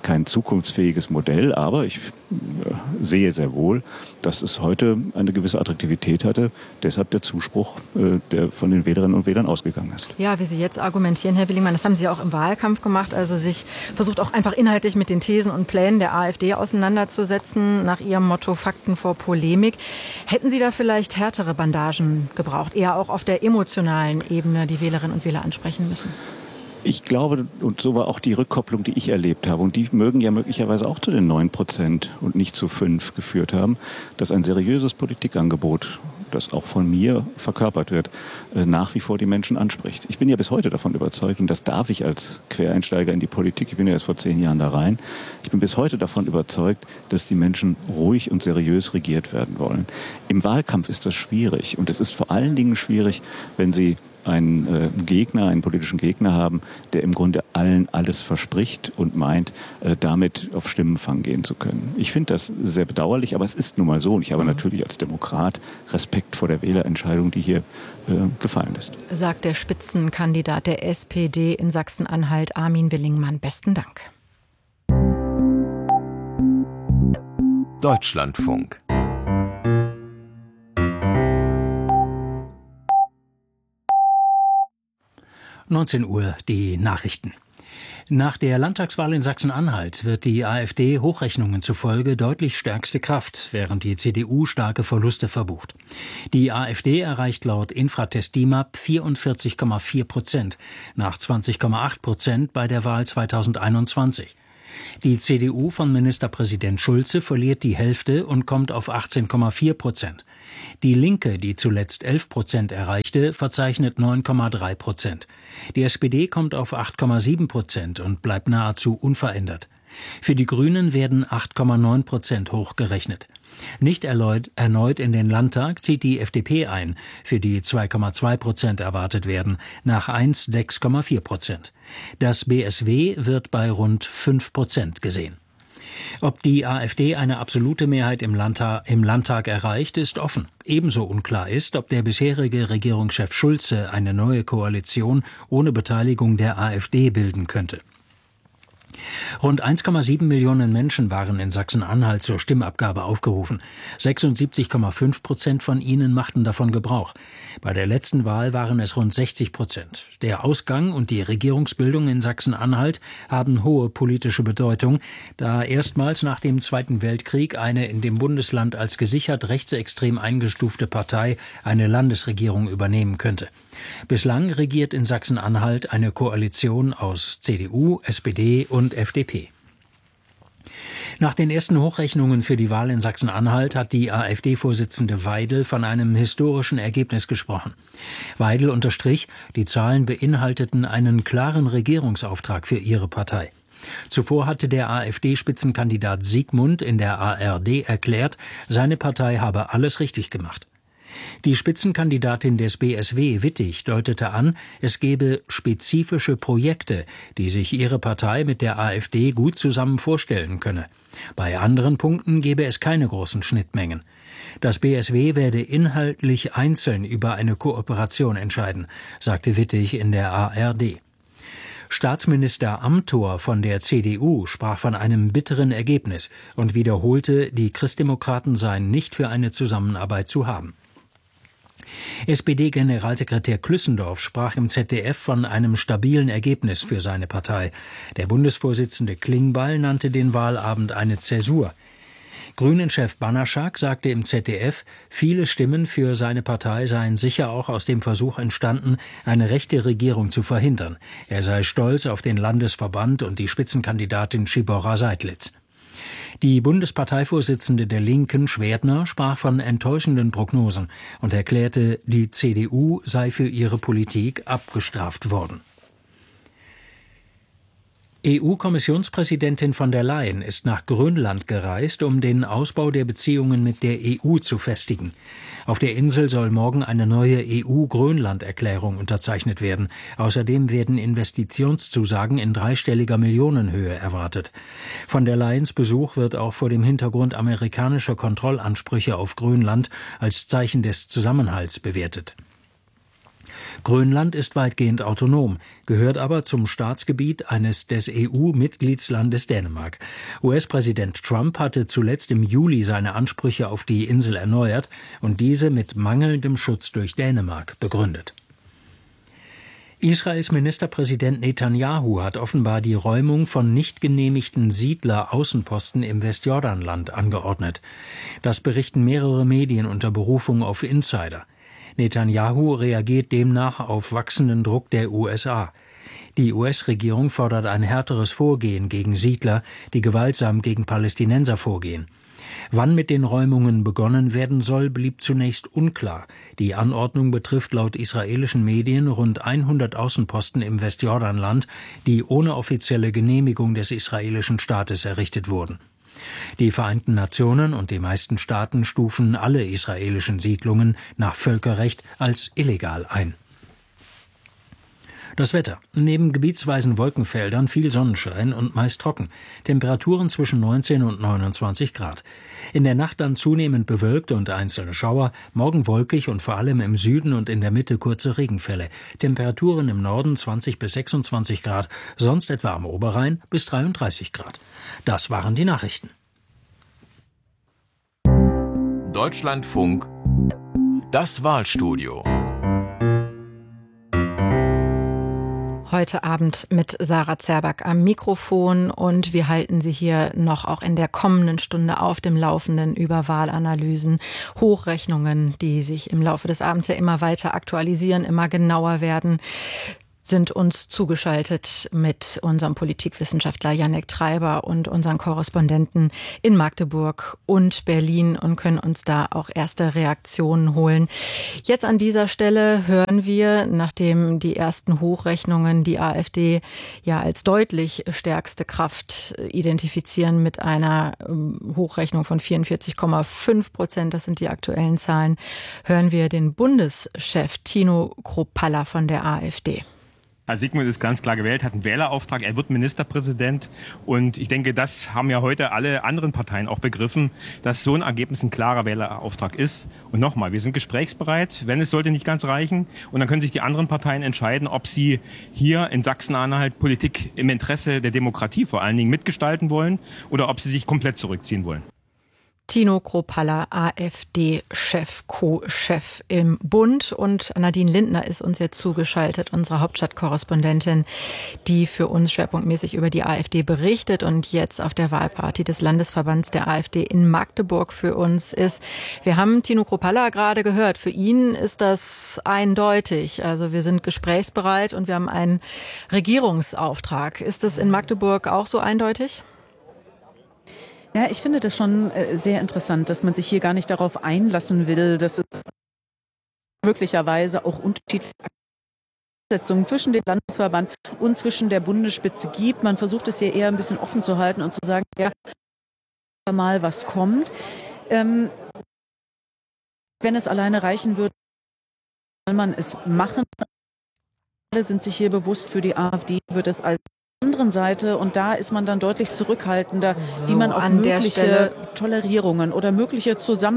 kein zukunftsfähiges Modell, aber ich sehe sehr wohl, dass es heute eine gewisse Attraktivität hatte, deshalb der Zuspruch, der von den Wählerinnen und Wählern ausgegangen ist. Ja, wie Sie jetzt argumentieren, Herr Willingmann, das haben Sie auch im Wahlkampf gemacht, also sich versucht auch einfach inhaltlich mit den Thesen und Plänen der AfD auseinanderzusetzen, nach Ihrem Motto Fakten vor Polemik. Hätten Sie da vielleicht härtere Bandagen gebraucht, eher auch auf der emotionalen Ebene die Wählerinnen und Wähler ansprechen müssen? Ich glaube, und so war auch die Rückkopplung, die ich erlebt habe, und die mögen ja möglicherweise auch zu den 9% und nicht zu 5 geführt haben, dass ein seriöses Politikangebot, das auch von mir verkörpert wird, nach wie vor die Menschen anspricht. Ich bin ja bis heute davon überzeugt, und das darf ich als Quereinsteiger in die Politik, ich bin ja erst vor 10 Jahren da rein, ich bin bis heute davon überzeugt, dass die Menschen ruhig und seriös regiert werden wollen. Im Wahlkampf ist das schwierig, und es ist vor allen Dingen schwierig, wenn Sie einen Gegner, einen politischen Gegner haben, der im Grunde allen alles verspricht und meint, damit auf Stimmenfang gehen zu können. Ich finde das sehr bedauerlich, aber es ist nun mal so. Und ich habe natürlich als Demokrat Respekt vor der Wählerentscheidung, die hier gefallen ist. Sagt der Spitzenkandidat der SPD in Sachsen-Anhalt, Armin Willingmann. Besten Dank. Deutschlandfunk. Uhr die Nachrichten. Nach der Landtagswahl in Sachsen-Anhalt wird die AfD Hochrechnungen zufolge deutlich stärkste Kraft, während die CDU starke Verluste verbucht. Die AfD erreicht laut Infratest DIMAP 44,4%, nach 20,8% bei der Wahl 2021. Die CDU von Ministerpräsident Schulze verliert die Hälfte und kommt auf 18,4%. Die Linke, die zuletzt 11% erreichte, verzeichnet 9,3%. Die SPD kommt auf 8,7% und bleibt nahezu unverändert. Für die Grünen werden 8,9% hochgerechnet. Nicht erneut in den Landtag zieht die FDP ein, für die 2,2% erwartet werden, nach 6,4%. Das BSW wird bei rund 5% gesehen. Ob die AfD eine absolute Mehrheit im Landtag erreicht, ist offen. Ebenso unklar ist, ob der bisherige Regierungschef Schulze eine neue Koalition ohne Beteiligung der AfD bilden könnte. Rund 1,7 Millionen Menschen waren in Sachsen-Anhalt zur Stimmabgabe aufgerufen. 76,5% von ihnen machten davon Gebrauch. Bei der letzten Wahl waren es rund 60%. Der Ausgang und die Regierungsbildung in Sachsen-Anhalt haben hohe politische Bedeutung, da erstmals nach dem Zweiten Weltkrieg eine in dem Bundesland als gesichert rechtsextrem eingestufte Partei eine Landesregierung übernehmen könnte. Bislang regiert in Sachsen-Anhalt eine Koalition aus CDU, SPD und FDP. Nach den ersten Hochrechnungen für die Wahl in Sachsen-Anhalt hat die AfD-Vorsitzende Weidel von einem historischen Ergebnis gesprochen. Weidel unterstrich, die Zahlen beinhalteten einen klaren Regierungsauftrag für ihre Partei. Zuvor hatte der AfD-Spitzenkandidat Siegmund in der ARD erklärt, seine Partei habe alles richtig gemacht. Die Spitzenkandidatin des BSW, Wittig, deutete an, es gebe spezifische Projekte, die sich ihre Partei mit der AfD gut zusammen vorstellen könne. Bei anderen Punkten gebe es keine großen Schnittmengen. Das BSW werde inhaltlich einzeln über eine Kooperation entscheiden, sagte Wittig in der ARD. Staatsminister Amthor von der CDU sprach von einem bitteren Ergebnis und wiederholte, die Christdemokraten seien nicht für eine Zusammenarbeit zu haben. SPD-Generalsekretär Klüssendorf sprach im ZDF von einem stabilen Ergebnis für seine Partei. Der Bundesvorsitzende Klingbeil nannte den Wahlabend eine Zäsur. Grünen-Chef Banaschak sagte im ZDF, viele Stimmen für seine Partei seien sicher auch aus dem Versuch entstanden, eine rechte Regierung zu verhindern. Er sei stolz auf den Landesverband und die Spitzenkandidatin Tschibora Seidlitz. Die Bundesparteivorsitzende der Linken, Schwerdner, sprach von enttäuschenden Prognosen und erklärte, die CDU sei für ihre Politik abgestraft worden. EU-Kommissionspräsidentin von der Leyen ist nach Grönland gereist, um den Ausbau der Beziehungen mit der EU zu festigen. Auf der Insel soll morgen eine neue EU-Grönland-Erklärung unterzeichnet werden. Außerdem werden Investitionszusagen in dreistelliger Millionenhöhe erwartet. Von der Leyens Besuch wird auch vor dem Hintergrund amerikanischer Kontrollansprüche auf Grönland als Zeichen des Zusammenhalts bewertet. Grönland ist weitgehend autonom, gehört aber zum Staatsgebiet eines des EU-Mitgliedslandes Dänemark. US-Präsident Trump hatte zuletzt im Juli seine Ansprüche auf die Insel erneuert und diese mit mangelndem Schutz durch Dänemark begründet. Israels Ministerpräsident Netanyahu hat offenbar die Räumung von nicht genehmigten Siedler-Außenposten im Westjordanland angeordnet. Das berichten mehrere Medien unter Berufung auf Insider. Netanyahu reagiert demnach auf wachsenden Druck der USA. Die US-Regierung fordert ein härteres Vorgehen gegen Siedler, die gewaltsam gegen Palästinenser vorgehen. Wann mit den Räumungen begonnen werden soll, blieb zunächst unklar. Die Anordnung betrifft laut israelischen Medien rund 100 Außenposten im Westjordanland, die ohne offizielle Genehmigung des israelischen Staates errichtet wurden. Die Vereinten Nationen und die meisten Staaten stufen alle israelischen Siedlungen nach Völkerrecht als illegal ein. Das Wetter. Neben gebietsweisen Wolkenfeldern viel Sonnenschein und meist trocken. Temperaturen zwischen 19 und 29 Grad. In der Nacht dann zunehmend bewölkt und einzelne Schauer, morgen wolkig und vor allem im Süden und in der Mitte kurze Regenfälle. Temperaturen im Norden 20 bis 26 Grad, sonst etwa am Oberrhein bis 33 Grad. Das waren die Nachrichten. Deutschlandfunk. Das Wahlstudio. Heute Abend mit Sarah Zerback am Mikrofon und wir halten Sie hier noch auch in der kommenden Stunde auf dem Laufenden über Wahlanalysen, Hochrechnungen, die sich im Laufe des Abends ja immer weiter aktualisieren, immer genauer werden. Sind uns zugeschaltet mit unserem Politikwissenschaftler Jannik Treiber und unseren Korrespondenten in Magdeburg und Berlin und können uns da auch erste Reaktionen holen. Jetzt an dieser Stelle hören wir, nachdem die ersten Hochrechnungen die AfD ja als deutlich stärkste Kraft identifizieren mit einer Hochrechnung von 44,5%, das sind die aktuellen Zahlen, hören wir den Bundeschef Tino Kruppalla von der AfD. Herr Sigmund ist ganz klar gewählt, hat einen Wählerauftrag, er wird Ministerpräsident und ich denke, das haben ja heute alle anderen Parteien auch begriffen, dass so ein Ergebnis ein klarer Wählerauftrag ist. Und nochmal, wir sind gesprächsbereit, wenn es sollte nicht ganz reichen und dann können sich die anderen Parteien entscheiden, ob sie hier in Sachsen-Anhalt Politik im Interesse der Demokratie vor allen Dingen mitgestalten wollen oder ob sie sich komplett zurückziehen wollen. Tino Kruppalla, AfD-Chef, Co-Chef im Bund. Und Nadine Lindner ist uns jetzt zugeschaltet, unsere Hauptstadtkorrespondentin, die für uns schwerpunktmäßig über die AfD berichtet und jetzt auf der Wahlparty des Landesverbands der AfD in Magdeburg für uns ist. Wir haben Tino Kruppalla gerade gehört. Für ihn ist das eindeutig. Also wir sind gesprächsbereit und wir haben einen Regierungsauftrag. Ist das in Magdeburg auch so eindeutig? Ja, ich finde das schon sehr interessant, dass man sich hier gar nicht darauf einlassen will, dass es möglicherweise auch unterschiedliche Absetzungen zwischen dem Landesverband und zwischen der Bundesspitze gibt. Man versucht es hier eher ein bisschen offen zu halten und zu sagen, ja, mal was kommt. Wenn es alleine reichen würde, soll man es machen. Alle sind sich hier bewusst, für die AfD wird es als anderen Seite, und da ist man dann deutlich zurückhaltender, wie man auf mögliche Tolerierungen oder mögliche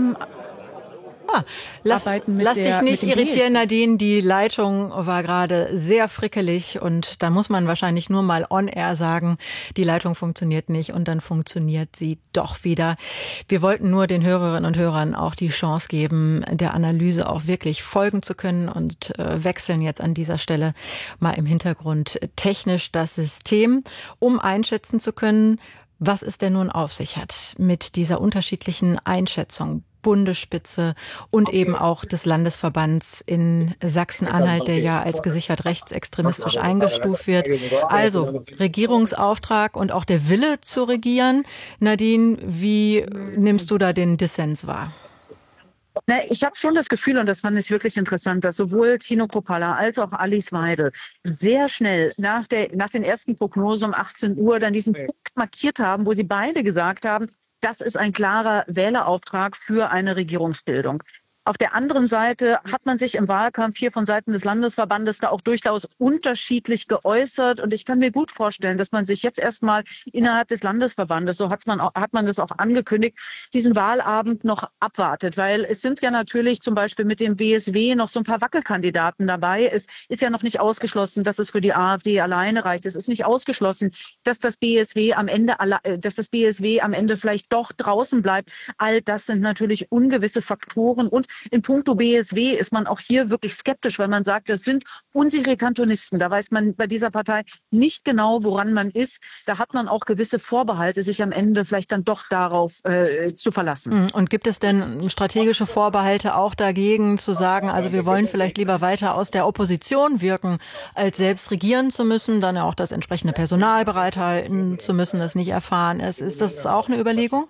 Lass dich nicht irritieren, Nadine. Die Leitung war gerade sehr frickelig und da muss man wahrscheinlich nur mal on-air sagen, die Leitung funktioniert nicht und dann funktioniert sie doch wieder. Wir wollten nur den Hörerinnen und Hörern auch die Chance geben, der Analyse auch wirklich folgen zu können und wechseln jetzt an dieser Stelle mal im Hintergrund technisch das System, um einschätzen zu können, was es denn nun auf sich hat mit dieser unterschiedlichen Einschätzung. Bundesspitze und eben auch des Landesverbands in Sachsen-Anhalt, der ja als gesichert rechtsextremistisch eingestuft wird. Also Regierungsauftrag und auch der Wille zu regieren. Nadine, wie nimmst du da den Dissens wahr? Ich habe schon das Gefühl, und das fand ich wirklich interessant, dass sowohl Tino Kruppalla als auch Alice Weidel sehr schnell nach den ersten Prognosen um 18 Uhr dann diesen Punkt markiert haben, wo sie beide gesagt haben, das ist ein klarer Wählerauftrag für eine Regierungsbildung. Auf der anderen Seite hat man sich im Wahlkampf hier von Seiten des Landesverbandes da auch durchaus unterschiedlich geäußert. Und ich kann mir gut vorstellen, dass man sich jetzt erstmal innerhalb des Landesverbandes, so hat man das auch angekündigt, diesen Wahlabend noch abwartet. Weil es sind ja natürlich zum Beispiel mit dem BSW noch so ein paar Wackelkandidaten dabei. Es ist ja noch nicht ausgeschlossen, dass es für die AfD alleine reicht. Es ist nicht ausgeschlossen, dass das BSW am Ende vielleicht doch draußen bleibt. All das sind natürlich ungewisse Faktoren. Und in puncto BSW ist man auch hier wirklich skeptisch, weil man sagt, das sind unsichere Kantonisten. Da weiß man bei dieser Partei nicht genau, woran man ist. Da hat man auch gewisse Vorbehalte, sich am Ende vielleicht dann doch darauf zu verlassen. Und gibt es denn strategische Vorbehalte auch dagegen, zu sagen, also wir wollen vielleicht lieber weiter aus der Opposition wirken, als selbst regieren zu müssen, dann auch das entsprechende Personal bereithalten zu müssen, das nicht erfahren ist. Ist das auch eine Überlegung?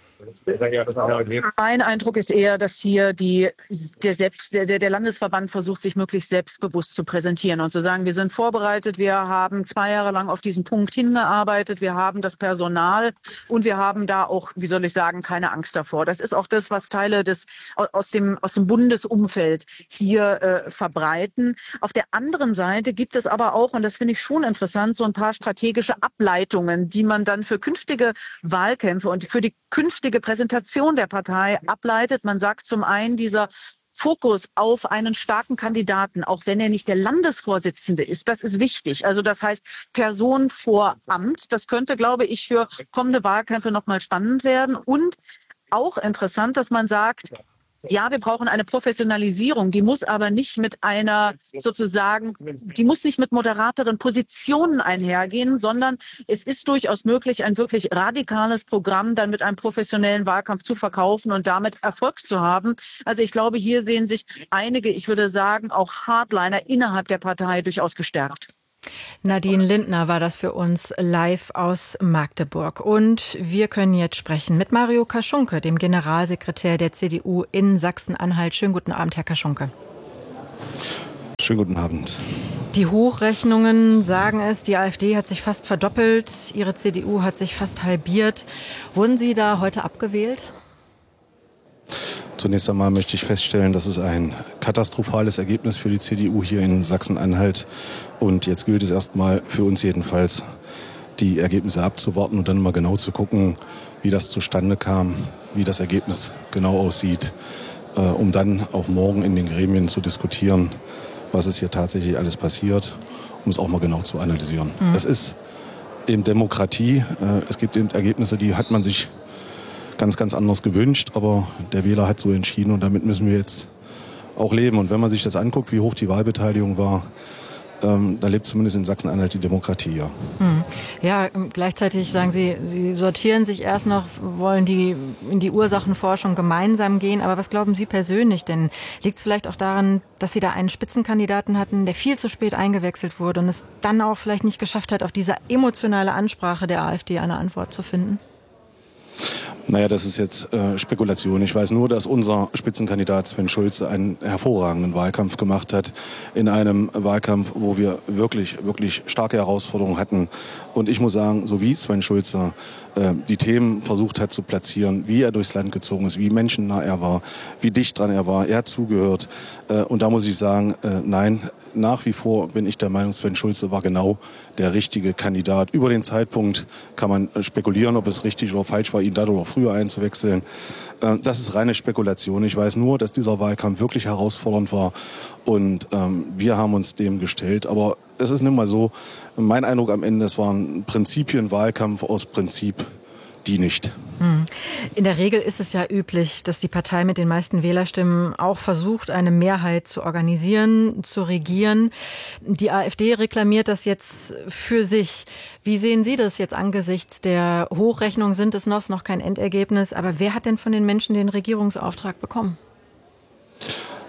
Mein Eindruck ist eher, dass hier der Landesverband versucht, sich möglichst selbstbewusst zu präsentieren und zu sagen, wir sind vorbereitet, wir haben 2 Jahre lang auf diesen Punkt hingearbeitet, wir haben das Personal und wir haben da auch, wie soll ich sagen, keine Angst davor. Das ist auch das, was Teile aus dem Bundesumfeld hier verbreiten. Auf der anderen Seite gibt es aber auch, und das finde ich schon interessant, so ein paar strategische Ableitungen, die man dann für künftige Wahlkämpfe und für die künftige Präsentation der Partei ableitet. Man sagt zum einen, dieser Fokus auf einen starken Kandidaten, auch wenn er nicht der Landesvorsitzende ist, das ist wichtig. Also das heißt Person vor Amt. Das könnte, glaube ich, für kommende Wahlkämpfe nochmal spannend werden. Und auch interessant, dass man sagt, ja, wir brauchen eine Professionalisierung, die muss aber nicht mit die muss nicht mit moderateren Positionen einhergehen, sondern es ist durchaus möglich, ein wirklich radikales Programm dann mit einem professionellen Wahlkampf zu verkaufen und damit Erfolg zu haben. Also ich glaube, hier sehen sich einige, ich würde sagen, auch Hardliner innerhalb der Partei durchaus gestärkt. Nadine Lindner war das für uns live aus Magdeburg. Und wir können jetzt sprechen mit Mario Kaschunke, dem Generalsekretär der CDU in Sachsen-Anhalt. Schönen guten Abend, Herr Kaschunke. Schönen guten Abend. Die Hochrechnungen sagen es, die AfD hat sich fast verdoppelt, Ihre CDU hat sich fast halbiert. Wurden Sie da heute abgewählt? Zunächst einmal möchte ich feststellen, das ist ein katastrophales Ergebnis für die CDU hier in Sachsen-Anhalt. Und jetzt gilt es erstmal für uns jedenfalls, die Ergebnisse abzuwarten und dann mal genau zu gucken, wie das zustande kam, wie das Ergebnis genau aussieht, um dann auch morgen in den Gremien zu diskutieren, was ist hier tatsächlich alles passiert, um es auch mal genau zu analysieren. Es ist eben Demokratie. Es gibt eben Ergebnisse, die hat man sich ganz anders gewünscht, aber der Wähler hat so entschieden und damit müssen wir jetzt auch leben. Und wenn man sich das anguckt, wie hoch die Wahlbeteiligung war, da lebt zumindest in Sachsen-Anhalt die Demokratie, ja. Ja, gleichzeitig sagen Sie, Sie sortieren sich erst noch, wollen in die Ursachenforschung gemeinsam gehen. Aber was glauben Sie persönlich denn? Liegt es vielleicht auch daran, dass Sie da einen Spitzenkandidaten hatten, der viel zu spät eingewechselt wurde und es dann auch vielleicht nicht geschafft hat, auf diese emotionale Ansprache der AfD eine Antwort zu finden? Naja, das ist jetzt Spekulation. Ich weiß nur, dass unser Spitzenkandidat Sven Schulze einen hervorragenden Wahlkampf gemacht hat. In einem Wahlkampf, wo wir wirklich starke Herausforderungen hatten. Und ich muss sagen, so wie Sven Schulze die Themen versucht hat zu platzieren, wie er durchs Land gezogen ist, wie menschennah er war, wie dicht dran er war, er hat zugehört. Und da muss ich sagen, nein, nach wie vor bin ich der Meinung, Sven Schulze war genau der richtige Kandidat. Über den Zeitpunkt kann man spekulieren, ob es richtig oder falsch war, ihn dadurch auch früher einzuwechseln. Das ist reine Spekulation. Ich weiß nur, dass dieser Wahlkampf wirklich herausfordernd war und wir haben uns dem gestellt. Aber es ist nicht mal so, mein Eindruck am Ende, es war ein Prinzipienwahlkampf aus Prinzip, die nicht. In der Regel ist es ja üblich, dass die Partei mit den meisten Wählerstimmen auch versucht, eine Mehrheit zu organisieren, zu regieren. Die AfD reklamiert das jetzt für sich. Wie sehen Sie das jetzt angesichts der Hochrechnung? Sind es noch kein Endergebnis? Aber wer hat denn von den Menschen den Regierungsauftrag bekommen?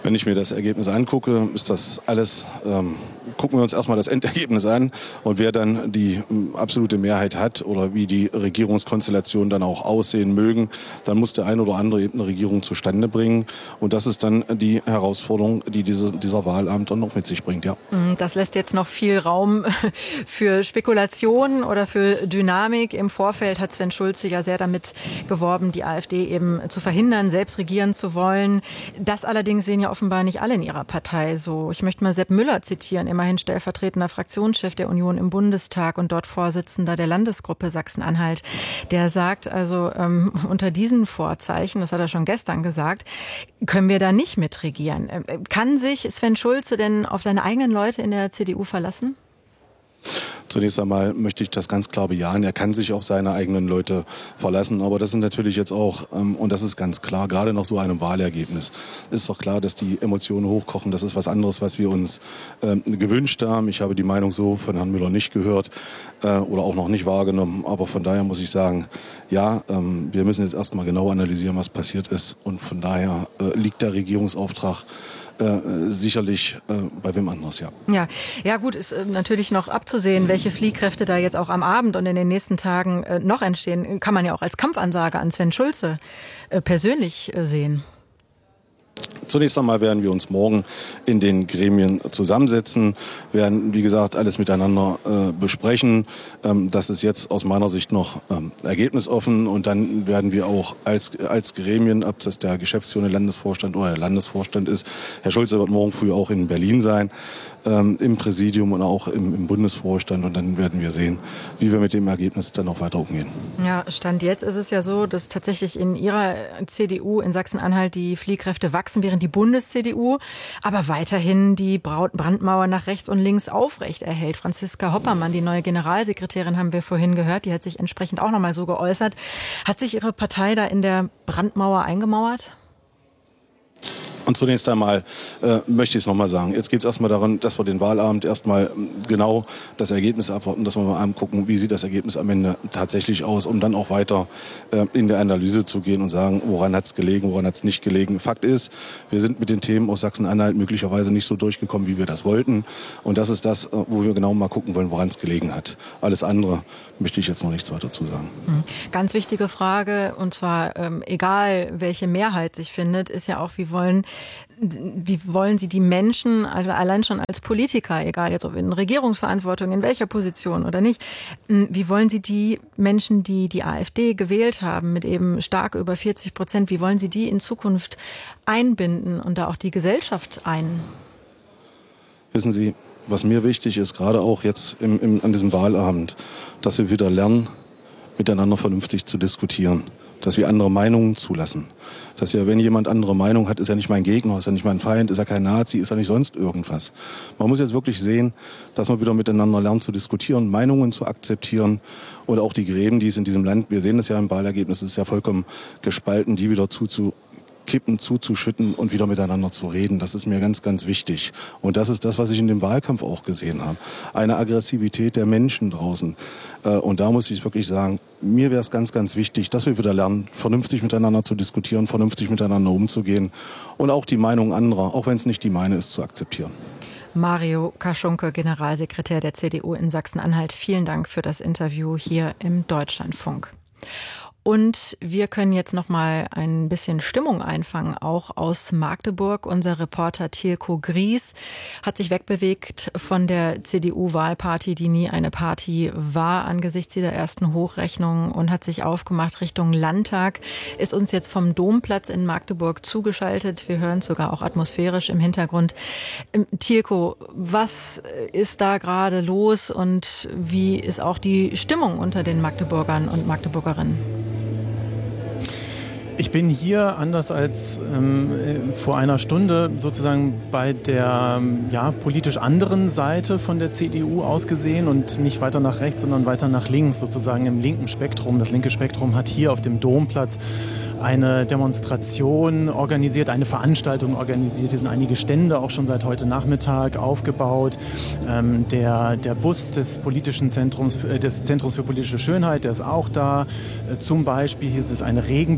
Wenn ich mir das Ergebnis angucke, ist das alles, gucken wir uns erstmal das Endergebnis an und wer dann die absolute Mehrheit hat oder wie die Regierungskonstellationen dann auch aussehen mögen, dann muss der ein oder andere eben eine Regierung zustande bringen und das ist dann die Herausforderung, die dieser Wahlabend dann noch mit sich bringt, ja. Das lässt jetzt noch viel Raum für Spekulationen oder für Dynamik. Im Vorfeld hat Sven Schulze ja sehr damit geworben, die AfD eben zu verhindern, selbst regieren zu wollen. Das allerdings sehen ja offenbar nicht alle in ihrer Partei so. Ich möchte mal Sepp Müller zitieren, immerhin stellvertretender Fraktionschef der Union im Bundestag und dort Vorsitzender der Landesgruppe Sachsen-Anhalt. Der sagt also, unter diesen Vorzeichen, das hat er schon gestern gesagt, können wir da nicht mitregieren. Kann sich Sven Schulze denn auf seine eigenen Leute in der CDU verlassen? Zunächst einmal möchte ich das ganz klar bejahen. Er kann sich auf seine eigenen Leute verlassen. Aber das sind natürlich jetzt auch, und das ist ganz klar, gerade nach so einem Wahlergebnis, ist doch klar, dass die Emotionen hochkochen. Das ist was anderes, was wir uns gewünscht haben. Ich habe die Meinung so von Herrn Müller nicht gehört oder auch noch nicht wahrgenommen. Aber von daher muss ich sagen, ja, wir müssen jetzt erstmal genau analysieren, was passiert ist. Und von daher liegt der Regierungsauftrag sicherlich bei wem anderes, ja. Ja gut, ist natürlich noch abzusehen, welche Fliehkräfte da jetzt auch am Abend und in den nächsten Tagen noch entstehen. Kann man ja auch als Kampfansage an Sven Schulze persönlich sehen. Zunächst einmal werden wir uns morgen in den Gremien zusammensetzen, werden, wie gesagt, alles miteinander besprechen. Das ist jetzt aus meiner Sicht noch ergebnisoffen und dann werden wir auch als Gremien, ob das der geschäftsführende Landesvorstand oder der Landesvorstand ist, Herr Schulze wird morgen früh auch in Berlin sein, im Präsidium und auch im Bundesvorstand und dann werden wir sehen, wie wir mit dem Ergebnis dann auch weiter umgehen. Ja, Stand jetzt ist es ja so, dass tatsächlich in Ihrer CDU in Sachsen-Anhalt die Fliehkräfte wachsen, während die Bundes-CDU aber weiterhin die Brandmauer nach rechts und links aufrecht erhält. Franziska Hoppermann, die neue Generalsekretärin, haben wir vorhin gehört, die hat sich entsprechend auch nochmal so geäußert. Hat sich Ihre Partei da in der Brandmauer eingemauert? Und zunächst einmal möchte ich es nochmal sagen. Jetzt geht es erstmal daran, dass wir den Wahlabend erstmal genau das Ergebnis abwarten, dass wir mal angucken, wie sieht das Ergebnis am Ende tatsächlich aus, um dann auch weiter in der Analyse zu gehen und sagen, woran hat es gelegen, woran hat es nicht gelegen. Fakt ist, wir sind mit den Themen aus Sachsen-Anhalt möglicherweise nicht so durchgekommen, wie wir das wollten. Und das ist das, wo wir genau mal gucken wollen, woran es gelegen hat. Alles andere möchte ich jetzt noch nichts weiter zu sagen. Ganz wichtige Frage, und zwar egal, welche Mehrheit sich findet, ist ja auch, wie wollen Sie die Menschen, also allein schon als Politiker, egal jetzt ob in Regierungsverantwortung, in welcher Position oder nicht, wie wollen Sie die Menschen, die die AfD gewählt haben, mit eben stark über 40%, wie wollen Sie die in Zukunft einbinden und da auch die Gesellschaft ein? Wissen Sie, was mir wichtig ist, gerade auch jetzt an diesem Wahlabend, dass wir wieder lernen, miteinander vernünftig zu diskutieren. Dass wir andere Meinungen zulassen. Dass ja, wenn jemand andere Meinung hat, ist er nicht mein Gegner, ist er nicht mein Feind, ist er kein Nazi, ist er nicht sonst irgendwas. Man muss jetzt wirklich sehen, dass man wieder miteinander lernt zu diskutieren, Meinungen zu akzeptieren oder auch die Gräben, die es in diesem Land, wir sehen es ja im Wahlergebnis, es ist ja vollkommen gespalten, die wieder zuzukippen, zuzuschütten und wieder miteinander zu reden. Das ist mir ganz, ganz wichtig. Und das ist das, was ich in dem Wahlkampf auch gesehen habe. Eine Aggressivität der Menschen draußen. Und da muss ich wirklich sagen, mir wäre es ganz, ganz wichtig, dass wir wieder lernen, vernünftig miteinander zu diskutieren, vernünftig miteinander umzugehen und auch die Meinung anderer, auch wenn es nicht die meine ist, zu akzeptieren. Mario Kaschunke, Generalsekretär der CDU in Sachsen-Anhalt. Vielen Dank für das Interview hier im Deutschlandfunk. Und wir können jetzt noch mal ein bisschen Stimmung einfangen, auch aus Magdeburg. Unser Reporter Tilko Gries hat sich wegbewegt von der CDU-Wahlparty, die nie eine Party war, angesichts dieser ersten Hochrechnung und hat sich aufgemacht Richtung Landtag, ist uns jetzt vom Domplatz in Magdeburg zugeschaltet. Wir hören es sogar auch atmosphärisch im Hintergrund. Tilko, was ist da gerade los und wie ist auch die Stimmung unter den Magdeburgern und Magdeburgerinnen? Ich bin hier, anders als vor einer Stunde, sozusagen bei der politisch anderen Seite von der CDU ausgesehen und nicht weiter nach rechts, sondern weiter nach links, sozusagen im linken Spektrum. Das linke Spektrum hat hier auf dem Domplatz eine Demonstration organisiert, eine Veranstaltung organisiert. Hier sind einige Stände auch schon seit heute Nachmittag aufgebaut. Der Bus des politischen Zentrums, des Zentrums für politische Schönheit, der ist auch da. Zum Beispiel hier ist es eine Regenbogenfahne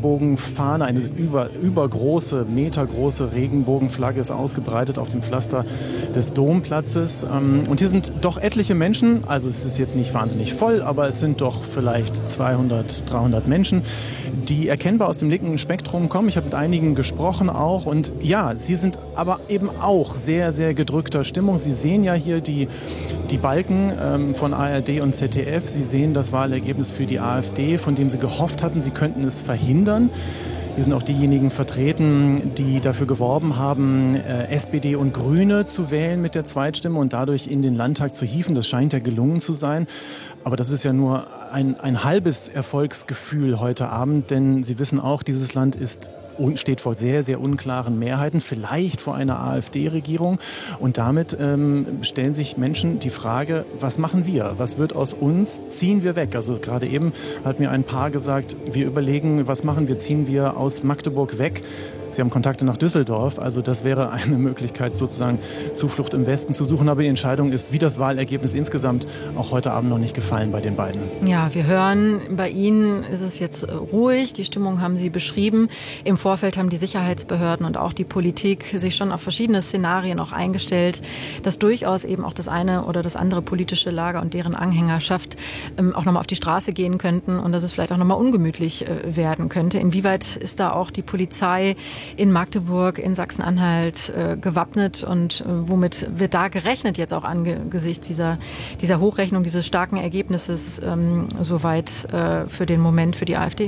Fahne, eine übergroße, metergroße Regenbogenflagge ist ausgebreitet auf dem Pflaster des Domplatzes. Und hier sind doch etliche Menschen, also es ist jetzt nicht wahnsinnig voll, aber es sind doch vielleicht 200, 300 Menschen, die erkennbar aus dem linken Spektrum kommen. Ich habe mit einigen gesprochen auch und ja, sie sind aber eben auch sehr, sehr gedrückter Stimmung. Sie sehen ja hier die Balken von ARD und ZDF. Sie sehen das Wahlergebnis für die AfD, von dem sie gehofft hatten, sie könnten es verhindern. Hier sind auch diejenigen vertreten, die dafür geworben haben, SPD und Grüne zu wählen mit der Zweitstimme und dadurch in den Landtag zu hieven. Das scheint ja gelungen zu sein. Aber das ist ja nur ein halbes Erfolgsgefühl heute Abend, denn Sie wissen auch, dieses Land steht vor sehr, sehr unklaren Mehrheiten, vielleicht vor einer AfD-Regierung. Und damit stellen sich Menschen die Frage, was machen wir? Was wird aus uns? Ziehen wir weg? Also gerade eben hat mir ein Paar gesagt, wir überlegen, was machen wir? Ziehen wir aus Magdeburg weg? Sie haben Kontakte nach Düsseldorf, also das wäre eine Möglichkeit, sozusagen Zuflucht im Westen zu suchen. Aber die Entscheidung ist, wie das Wahlergebnis insgesamt, auch heute Abend noch nicht gefallen bei den beiden. Ja, wir hören, bei Ihnen ist es jetzt ruhig. Die Stimmung haben Sie beschrieben. Im Vorfeld haben die Sicherheitsbehörden und auch die Politik sich schon auf verschiedene Szenarien auch eingestellt, dass durchaus eben auch das eine oder das andere politische Lager und deren Anhängerschaft auch nochmal auf die Straße gehen könnten und dass es vielleicht auch nochmal ungemütlich werden könnte. Inwieweit ist da auch die Polizei in Magdeburg, in Sachsen-Anhalt gewappnet und womit wird da gerechnet jetzt auch angesichts dieser Hochrechnung, dieses starken Ergebnisses soweit für den Moment für die AfD?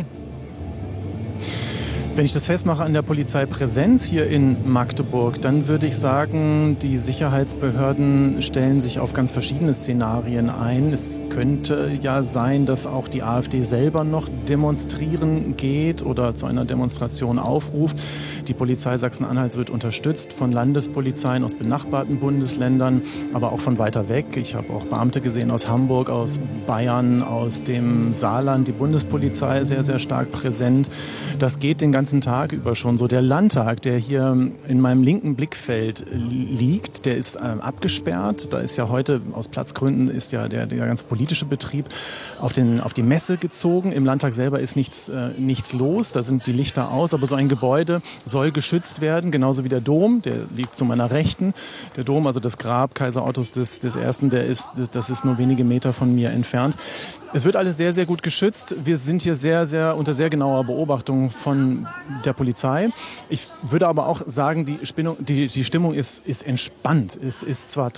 Wenn ich das festmache an der Polizeipräsenz hier in Magdeburg, dann würde ich sagen, die Sicherheitsbehörden stellen sich auf ganz verschiedene Szenarien ein. Es könnte ja sein, dass auch die AfD selber noch demonstrieren geht oder zu einer Demonstration aufruft. Die Polizei Sachsen-Anhalts wird unterstützt von Landespolizeien aus benachbarten Bundesländern, aber auch von weiter weg. Ich habe auch Beamte gesehen aus Hamburg, aus Bayern, aus dem Saarland. Die Bundespolizei ist sehr, sehr stark präsent. Das geht den ganzen Tag über schon so. Der Landtag, der hier in meinem linken Blickfeld liegt, der ist abgesperrt. Da ist ja heute aus Platzgründen ist ja der ganze politische Betrieb auf die Messe gezogen. Im Landtag selber ist nichts los. Da sind die Lichter aus. Aber so ein Gebäude soll geschützt werden, genauso wie der Dom. Der liegt zu meiner Rechten. Der Dom, also das Grab Kaiser Ottos des Ersten, das ist nur wenige Meter von mir entfernt. Es wird alles sehr, sehr gut geschützt. Wir sind hier sehr, sehr unter sehr genauer Beobachtung von der Polizei. Ich würde aber auch sagen, die Stimmung ist entspannt. Es ist zwar